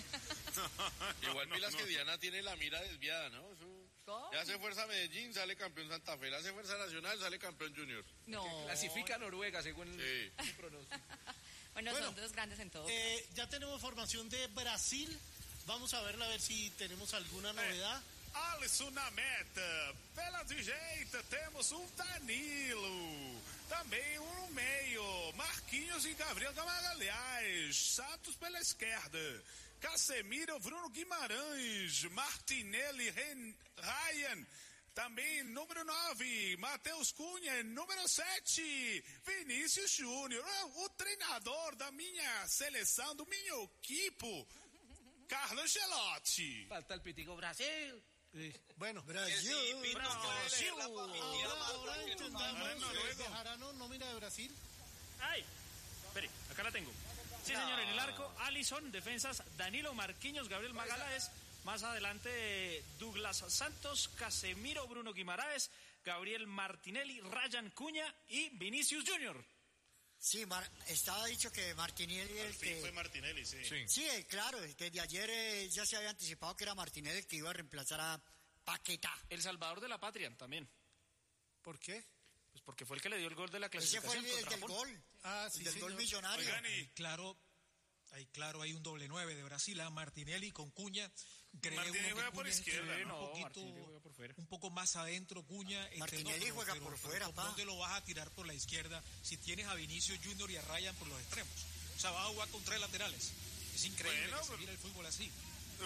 Igual no, pilas no, que no. Diana tiene la mira desviada, ¿no? Eso... ¿Cómo? Ya hace fuerza Medellín, sale campeón Santa Fe. Le hace fuerza Nacional, sale campeón Junior. No. Clasifica a Noruega según Sí. el pronóstico. Bueno, Bueno, son dos grandes en todo. Eh, ya tenemos formación de Brasil. Vamos a verla a ver si tenemos alguna novedad. Alisson na meta. Pela direita temos um Danilo. Também um no meio. Marquinhos e Gabriel Magalhães. Santos pela esquerda. Casemiro, Bruno Guimarães. Martinelli, Ren, Ryan. Também número nove, Matheus Cunha. Número sete, Vinícius Júnior. O treinador da minha seleção, do meu equipo, Carlo Ancelotti. Falta el pitico Brasil. Sí. Bueno, Brasil. Sí, Pino, Brasil. la familia, Ahora, más ahora porque nos entendamos, mandan a eh, Noruega. Bejarano, nómina de Brasil. ¡Ay! Espere, acá la tengo. Sí, señor, en el arco, Alisson, defensas, Danilo, Marquinhos, Gabriel Magalhães, más adelante Douglas Santos, Casemiro, Bruno Guimaraes, Gabriel Martinelli, Ryan Cuña y Vinicius Junior. Sí, Mar- estaba dicho que Martinelli el Sí, que... fue Martinelli, sí. Sí, sí, eh, claro, el que de ayer eh, ya se había anticipado que era Martinelli el que iba a reemplazar a Paquetá. El salvador de la patria también. ¿Por qué? Pues porque fue el que le dio el gol de la Ese fue clasificación el, el contra del Japón. gol. Ah, el sí, del señor. gol millonario. Oigan, y Claro, hay claro, hay un doble nueve de Brasil, a Martinelli con Cuña. Cree Martinelli uno que juega por Cuña es izquierda, un ¿no? poquito, Martinelli juega por fuera. un poco más adentro Cuña. entre Martinelli pero- juega pero- por pero fuera, ¿por pa. ¿Dónde lo vas a tirar por la izquierda si tienes a Vinicius Junior y a Ryan por los extremos? O sea, vas a jugar con tres laterales. Es increíble Bueno, que se pero- mire el fútbol así. Uh,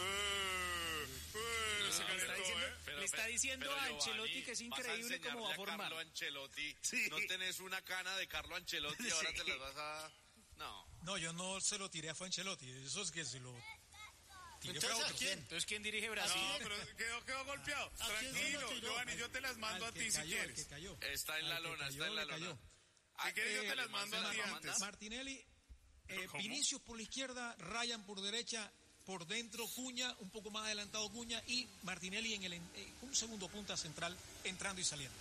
uh, se le está calentó, diciendo, ¿eh? le está diciendo pero, a Giovanni, Ancelotti que es increíble vas a cómo va a enseñarle formar. Carlo Ancelotti. Sí. No tenés una cana de Carlo Ancelotti y ahora te las vas a... No. No, yo no se lo tiré a Ancelotti. Eso es que se lo tiré fue a Entonces, ¿a otro. quién? Entonces, ¿quién dirige Brasil? No, pero quedó, quedó golpeado. ¿A quién se Tranquilo, lo tiró? Giovanni, yo te las mando Al a que ti si cayó, al quieres. que cayó. Está en la Al que lona, cayó, está en la le cayó. lona. Si quieres, yo te las Alemán mando se a las ti va a antes. mandar. Martinelli Eh, Vinicius por la izquierda, Ryan por derecha, por dentro Cuña, un poco más adelantado Cuña y Martinelli en el eh, un segundo punta central entrando y saliendo.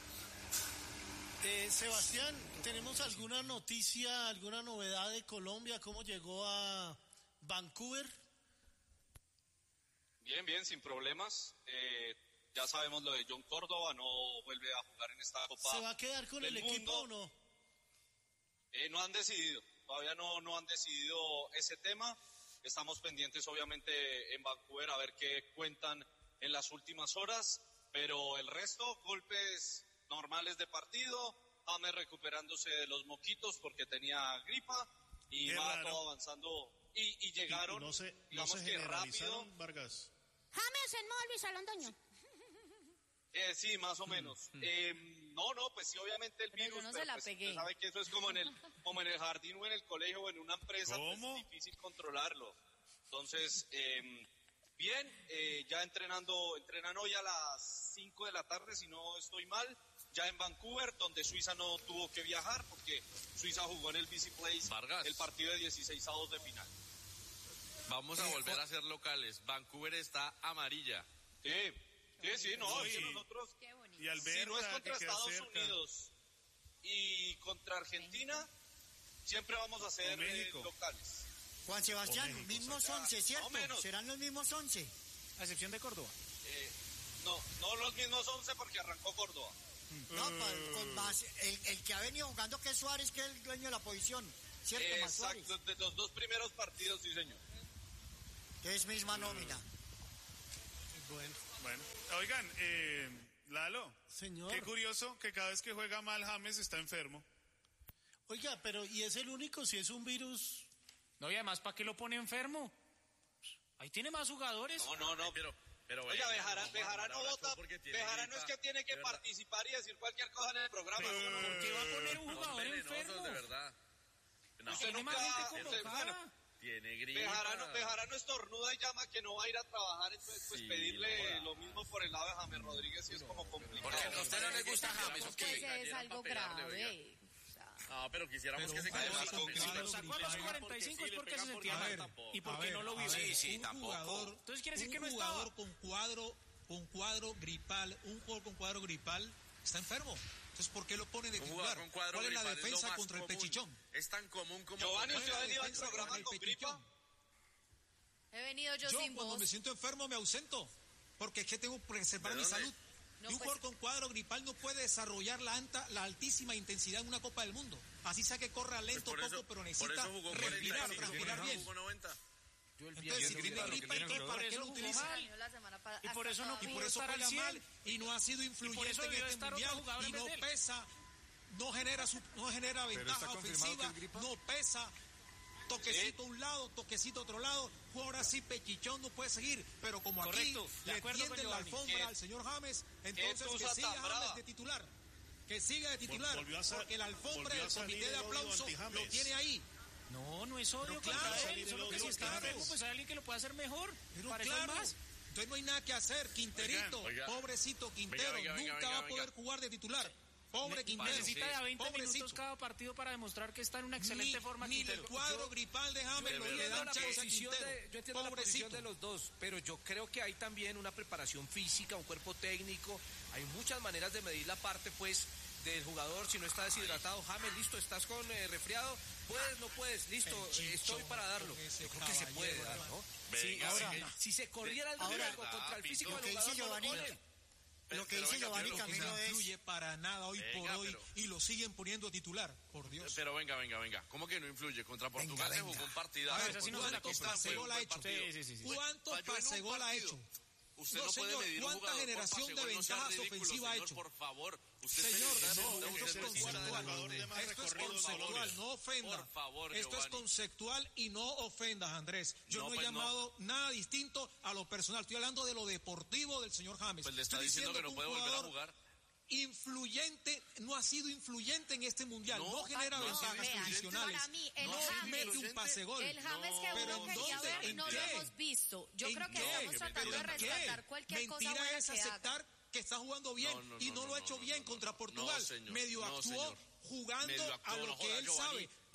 Eh, Sebastián, ¿tenemos alguna noticia, alguna novedad de Colombia? ¿Cómo llegó a Vancouver? Bien, bien, sin problemas. Eh, ya sabemos lo de John Córdoba, no vuelve a jugar en esta Copa. ¿Se va a quedar con el equipo o no? Eh, no han decidido, todavía no, no han decidido ese tema. Estamos pendientes obviamente en Vancouver a ver qué cuentan en las últimas horas, pero el resto, golpes normales de partido, James recuperándose de los moquitos porque tenía gripa y qué va raro. todo avanzando y, y llegaron, y no se, digamos no se que rápido. Vargas. James en modo Luis Alondoño. Eh, sí, más o menos. Eh, no, no, pues sí, obviamente el Pero virus, yo no pero se la pues, pegué. usted sabe que eso es como en el, como en el jardín o en el colegio o en una empresa, ¿Cómo? pues es difícil controlarlo. Entonces, eh, bien, eh, ya entrenando, entrenan hoy a las cinco de la tarde, si no estoy mal, ya en Vancouver, donde Suiza no tuvo que viajar, porque Suiza jugó en el B C Place Vargas. el partido de dieciséis avos de final. Vamos a volver a ser locales. Vancouver está amarilla. Sí, sí, sí, no, Sí. es que nosotros... Y Alberta, si no es que contra queda Estados cerca. Unidos y contra Argentina, siempre vamos a ser eh, locales. Juan Sebastián, México, mismos o sea, once, ¿cierto? más o menos. ¿Serán los mismos once? A excepción de Córdoba. Eh, no, no los mismos once porque arrancó Córdoba. No, con, con más, el, el que ha venido jugando que es Suárez, que es el dueño de la posición, ¿cierto? Más Suárez. Exacto, de los dos primeros partidos, sí señor. Que es misma nómina. Bueno, bueno. Oigan, eh, Lalo. Señor. Qué curioso que cada vez que juega mal James está enfermo. Oiga, pero ¿y es el único si es un virus? No, y además, ¿para qué lo pone enfermo? Ahí tiene más jugadores. No, no, no. Pero, pero Oiga, venga, Bejarano, no, Bejarano ahora vota. fue porque tiene Bejarano gripa, es que tiene que de verdad. participar y decir cualquier cosa en el programa. ¿Por qué va a poner un Son jugador venenosos, enfermo? de verdad. No, Usted Tiene más nunca- gente usted- convocada. bueno, tiene gripa. Bejarano, Bejarano estornuda y llama que no va a ir a trabajar, entonces pues Sí, pedirle no joda. lo mismo por el lado de James Rodríguez y es como complicado. Porque a usted no le gusta James, ¿o qué? Pues es Cayeron algo pa' pegarle, grave. oiga. No, pero quisiéramos Pero que se un cayera jugador la con ofensiva. cuadro Sacó a los grital. cuarenta y cinco es porque se sentía A mal. ver, Y a porque ver, no lo a vio. ver, Sí, sí, un tampoco. jugador, Entonces quiere decir un que no jugador estaba. con cuadro, con cuadro gripal, un jugador con cuadro gripal está enfermo. Entonces, ¿por qué lo pone de Un titular? jugador con cuadro ¿Cuál es la gripal lo defensa más contra el común. pechichón? Es tan común como... Giovanni, ¿Cuál es ¿usted la ha venido al defensa programa contra el con gripa? pechichón? He venido yo, Yo sin cuando voz. me siento enfermo me ausento, porque es que tengo que preservar ¿De mi dónde? salud. No, y un pues- jugador con cuadro gripal no puede desarrollar la, alta, la altísima intensidad en una Copa del Mundo. Así sea que corra lento Pues por poco, eso- pero por necesita eso jugó respirar, cuarenta y cinco, respirar no bien. jugó noventa. Entonces, si tiene gripa, ¿y qué? ¿Para qué lo utiliza? La semana pa- Y por hasta eso no todavía. Y por eso estar al juega cien. mal y no ha sido por influyente eso en debió este estar otro mundial jugador y en vez no de él. pesa, no genera su, no genera Pero ventaja está confirmado ofensiva, que es gripa. no pesa. Toquecito a un lado, toquecito a otro lado, ahora sí Pechichón no puede seguir, pero como Correcto, aquí de le acuerdo con tienden la Giovanni. alfombra ¿Qué? al señor James, entonces tusa que siga tan brava? James de titular, que siga de titular, volvió a sa- porque la alfombra volvió a del salir comité de el odio aplauso anti-James. lo tiene ahí. No, no es odio Pero claro, contra salir él. Solo el que si odio está contra enfermo, James. pues hay alguien que lo pueda hacer mejor. Pero Para claro, eso es más. entonces no hay nada que hacer. Quinterito, Oiga. pobrecito Quintero, Venga, venga, nunca venga, va a venga. poder jugar de titular. Pobre Ne- Quintero. Necesita de a veinte pobrecito. minutos cada partido para demostrar que está en una excelente ni, forma. Ni Quintero. el cuadro gripal de James Yo lo le entiendo dan la chance a posición Quintero. de, yo entiendo la posición de los dos, pero yo creo que hay también una preparación física, un cuerpo técnico, hay muchas maneras de medir la parte, pues, del jugador. Si no está deshidratado, James, listo, estás con eh, resfriado, puedes, no puedes, listo, El eh, estoy chichón para darlo. con ese Yo creo que se puede caballero, dar, ¿no? Venga, Sí, ahora- ahora, si se corriera el ahora- riesgo contra el físico Lo del que dice jugador, no lo Giovanni, ponen. lo que Pero dice venga, Giovanni pero Que no Camilo es... influye para nada hoy Venga, por hoy pero- y lo siguen poniendo titular, por Dios. Pero venga, venga, venga. ¿Cómo que no influye? Contra Portugal se venga. jugó un partido. A ver, esa sí no se la ¿cuántos compra. pase gol ha hecho? Sí, sí, sí, sí. ¿Cuántos Falló en un pase gol ha partido. hecho? Usted No, no, puede señor, medir un ¿cuánta jugador por generación pase de gol, no sea ventajas ridículo, ofensivas ha señor, hecho? por favor. Usted Señor, se- no, usted esto se es necesita conceptual. jugador de más Esto es recorrido, conceptual, favor. no ofenda. Por favor, Esto es Giovanni. conceptual y no ofendas, Andrés. Yo No, no, he pues no. llamado nada distinto a lo personal. Estoy hablando de lo deportivo del señor James. Pues le está Estoy diciendo que no un puede volver a jugador jugar. influyente, no ha sido influyente en este mundial, no, No, genera no, ventajas vea, posicionales, para mí, el no James- mete un pase gol. El James que Pero uno ¿en quería dónde? ver ¿En no qué? lo hemos visto. Yo ¿En creo que qué? estamos tratando de ¿Pero en qué? rescatar cualquier cosa Mentira buena es que haga. aceptar que está jugando bien No, no, y no, no, no, lo ha no, hecho no, bien no, contra no. Portugal. No, señor. Medio No, actuó señor. jugando Medio actuó, a lo no que joda, él Giovanni. sabe.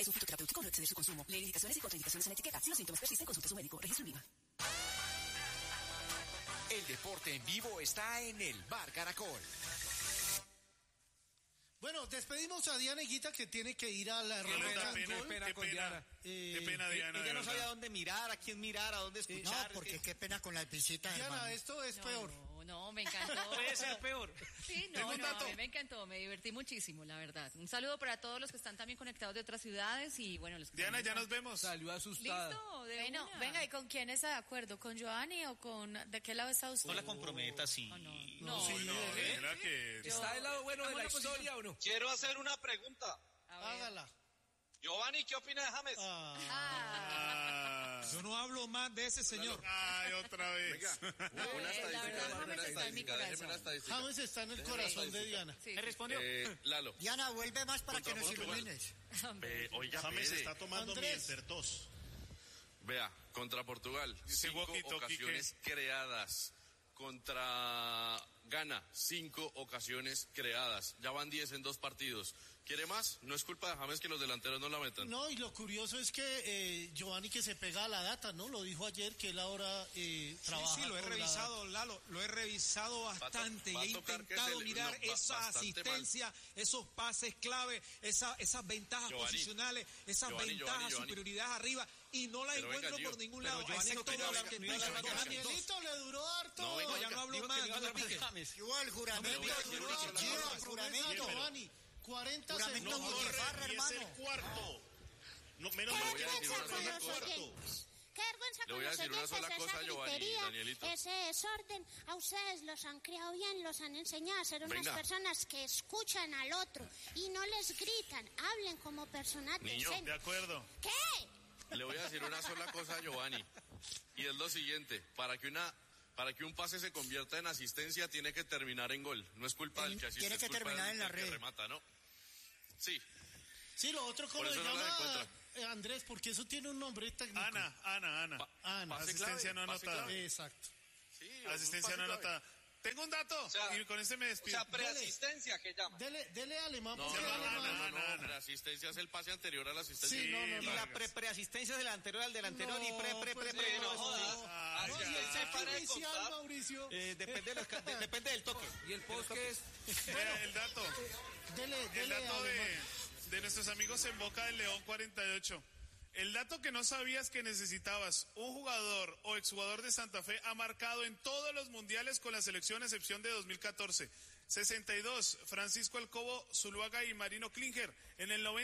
Es un fitoterapéutico, no exceder su consumo. Lee indicaciones y contraindicaciones en etiqueta. Si los síntomas persisten, consulte a su médico. Registro INVIMA. El deporte en vivo está en el Bar Caracol. Bueno, despedimos a Diana Higuita, que tiene que ir a la Qué rueda. pena, Gol. qué pena, con Diana. Eh, Qué pena, Diana. Ella de no verdad. sabía dónde mirar, a quién mirar, a dónde escuchar. No, porque qué pena con la visita, Diana, hermano. esto es peor. No, no, me encantó. Puede ser peor. Sí, no, no, a mí me encantó, me divertí muchísimo, la verdad. Un saludo para todos los que están también conectados de otras ciudades y bueno, los que Diana, están... ya nos vemos. Salió asustada. Listo, de Bueno, una. venga, ¿y con quién está de acuerdo? ¿Con Giovanni o con... ¿De qué lado está usted? No la comprometas, sí. Oh, no, No, sí, no, ¿eh? mira que... ¿Está del lado bueno de la historia o no? Quiero hacer una pregunta. Hágala. Giovanni, ¿qué opina de James? Ah. Ah. Yo no hablo más de ese señor. Ay, otra vez. Venga, una Eh, la verdad, estadística, James una está en mi estadística, déjeme corazón. una estadística. James está en el Déjeme corazón una de estadística. Diana. Sí, ¿Me sí. respondió? Eh, Lalo. Diana, vuelve más para que Contra nos Portugal. ilumines. Eh, oiga, James Pere, está tomando Andrés. mieltertos. vea, contra Portugal, Dice cinco walkie-talkie ocasiones creadas. Contra Ghana, cinco ocasiones creadas. Ya van diez en dos partidos. ¿Quiere más? No es culpa de James que los delanteros no la metan. No, y lo curioso es que eh, Giovanni que se pega a la data, ¿no? Lo dijo ayer que él ahora eh, trabaja. Sí, sí, lo he con la revisado, Lalo, lo he revisado bastante va a y he tocar que intentado se le- mirar no, ba- esa bastante asistencia, esos pases clave, esa, esas ventajas Giovanni, posicionales, esas Giovanni, ventajas, Giovanni, Giovanni. superioridad arriba y no la Pero venga, encuentro Gio. por ningún Pero lado, Giovanni no excepto quería dos hablar- que no tú iba a hablar dices, más. Daniel, dos. Danielito le duró harto. No, venga, ya no hablo Dijo que más, no iba a no me hablar pique. de James. Igual, Le juramento, voy a decir duró una harto. sola Gio, cosa. Promesa, juramento. Giovanni, cuarenta Juramento segundos. no, Corre, Barra, y es el hermano. cuarto. No, menos Qué mal voy que a no decir vergüenza una con sola los cosa. oyentes. Qué vergüenza Le con voy a los decir una oyentes, sola cosa, esa Giovanni, gritería, Danielito. ese desorden. A ustedes los han criado bien, los han enseñado a ser unas Venga. personas que escuchan al otro y no les gritan, hablen como personas Niño, De decentes. acuerdo. ¿Qué? Le voy a decir una sola cosa a Giovanni. Y es lo siguiente, para que una para que un pase se convierta en asistencia tiene que terminar en gol. No es culpa del que asiste, Tiene es que culpa terminar del, en la del que red. remata, ¿no? Sí. Sí, lo otro, ¿cómo Por se eso no la llama, encuentra. eh, Andrés? Porque eso tiene un nombre técnico. Ana, Ana, Ana. Ana. Pase Asistencia clave, no pase anotada. clave. Exacto. Sí, Asistencia un no pase clave. anotada. Tengo un dato sea, y con este me O despido. sea, preasistencia que llama. Dele, dele alemán, No, porque no, no, alemán- no, no, Ana, no, Ana. La asistencia es el pase anterior a la asistencia. Sí, no, no, Sí, no. Vargas. pre preasistencia del anterior al del anterior No, y pre pre pues, pre pre no, todo eso. jodas. Ah, No, ya. y el se saque para de inicial, contar. Mauricio. Eh, depende, de los ca- de- depende del toque. Y el post que es Vea, el dato. Dele, El dele dato de, alemán. de nuestros amigos en Boca del León cuarenta y ocho. El dato que no sabías que necesitabas, un jugador o exjugador de Santa Fe ha marcado en todos los mundiales con la selección a excepción de dos mil catorce. sesenta y dos, Francisco Alcobo, Zuluaga y Marino Klinger. En el noventa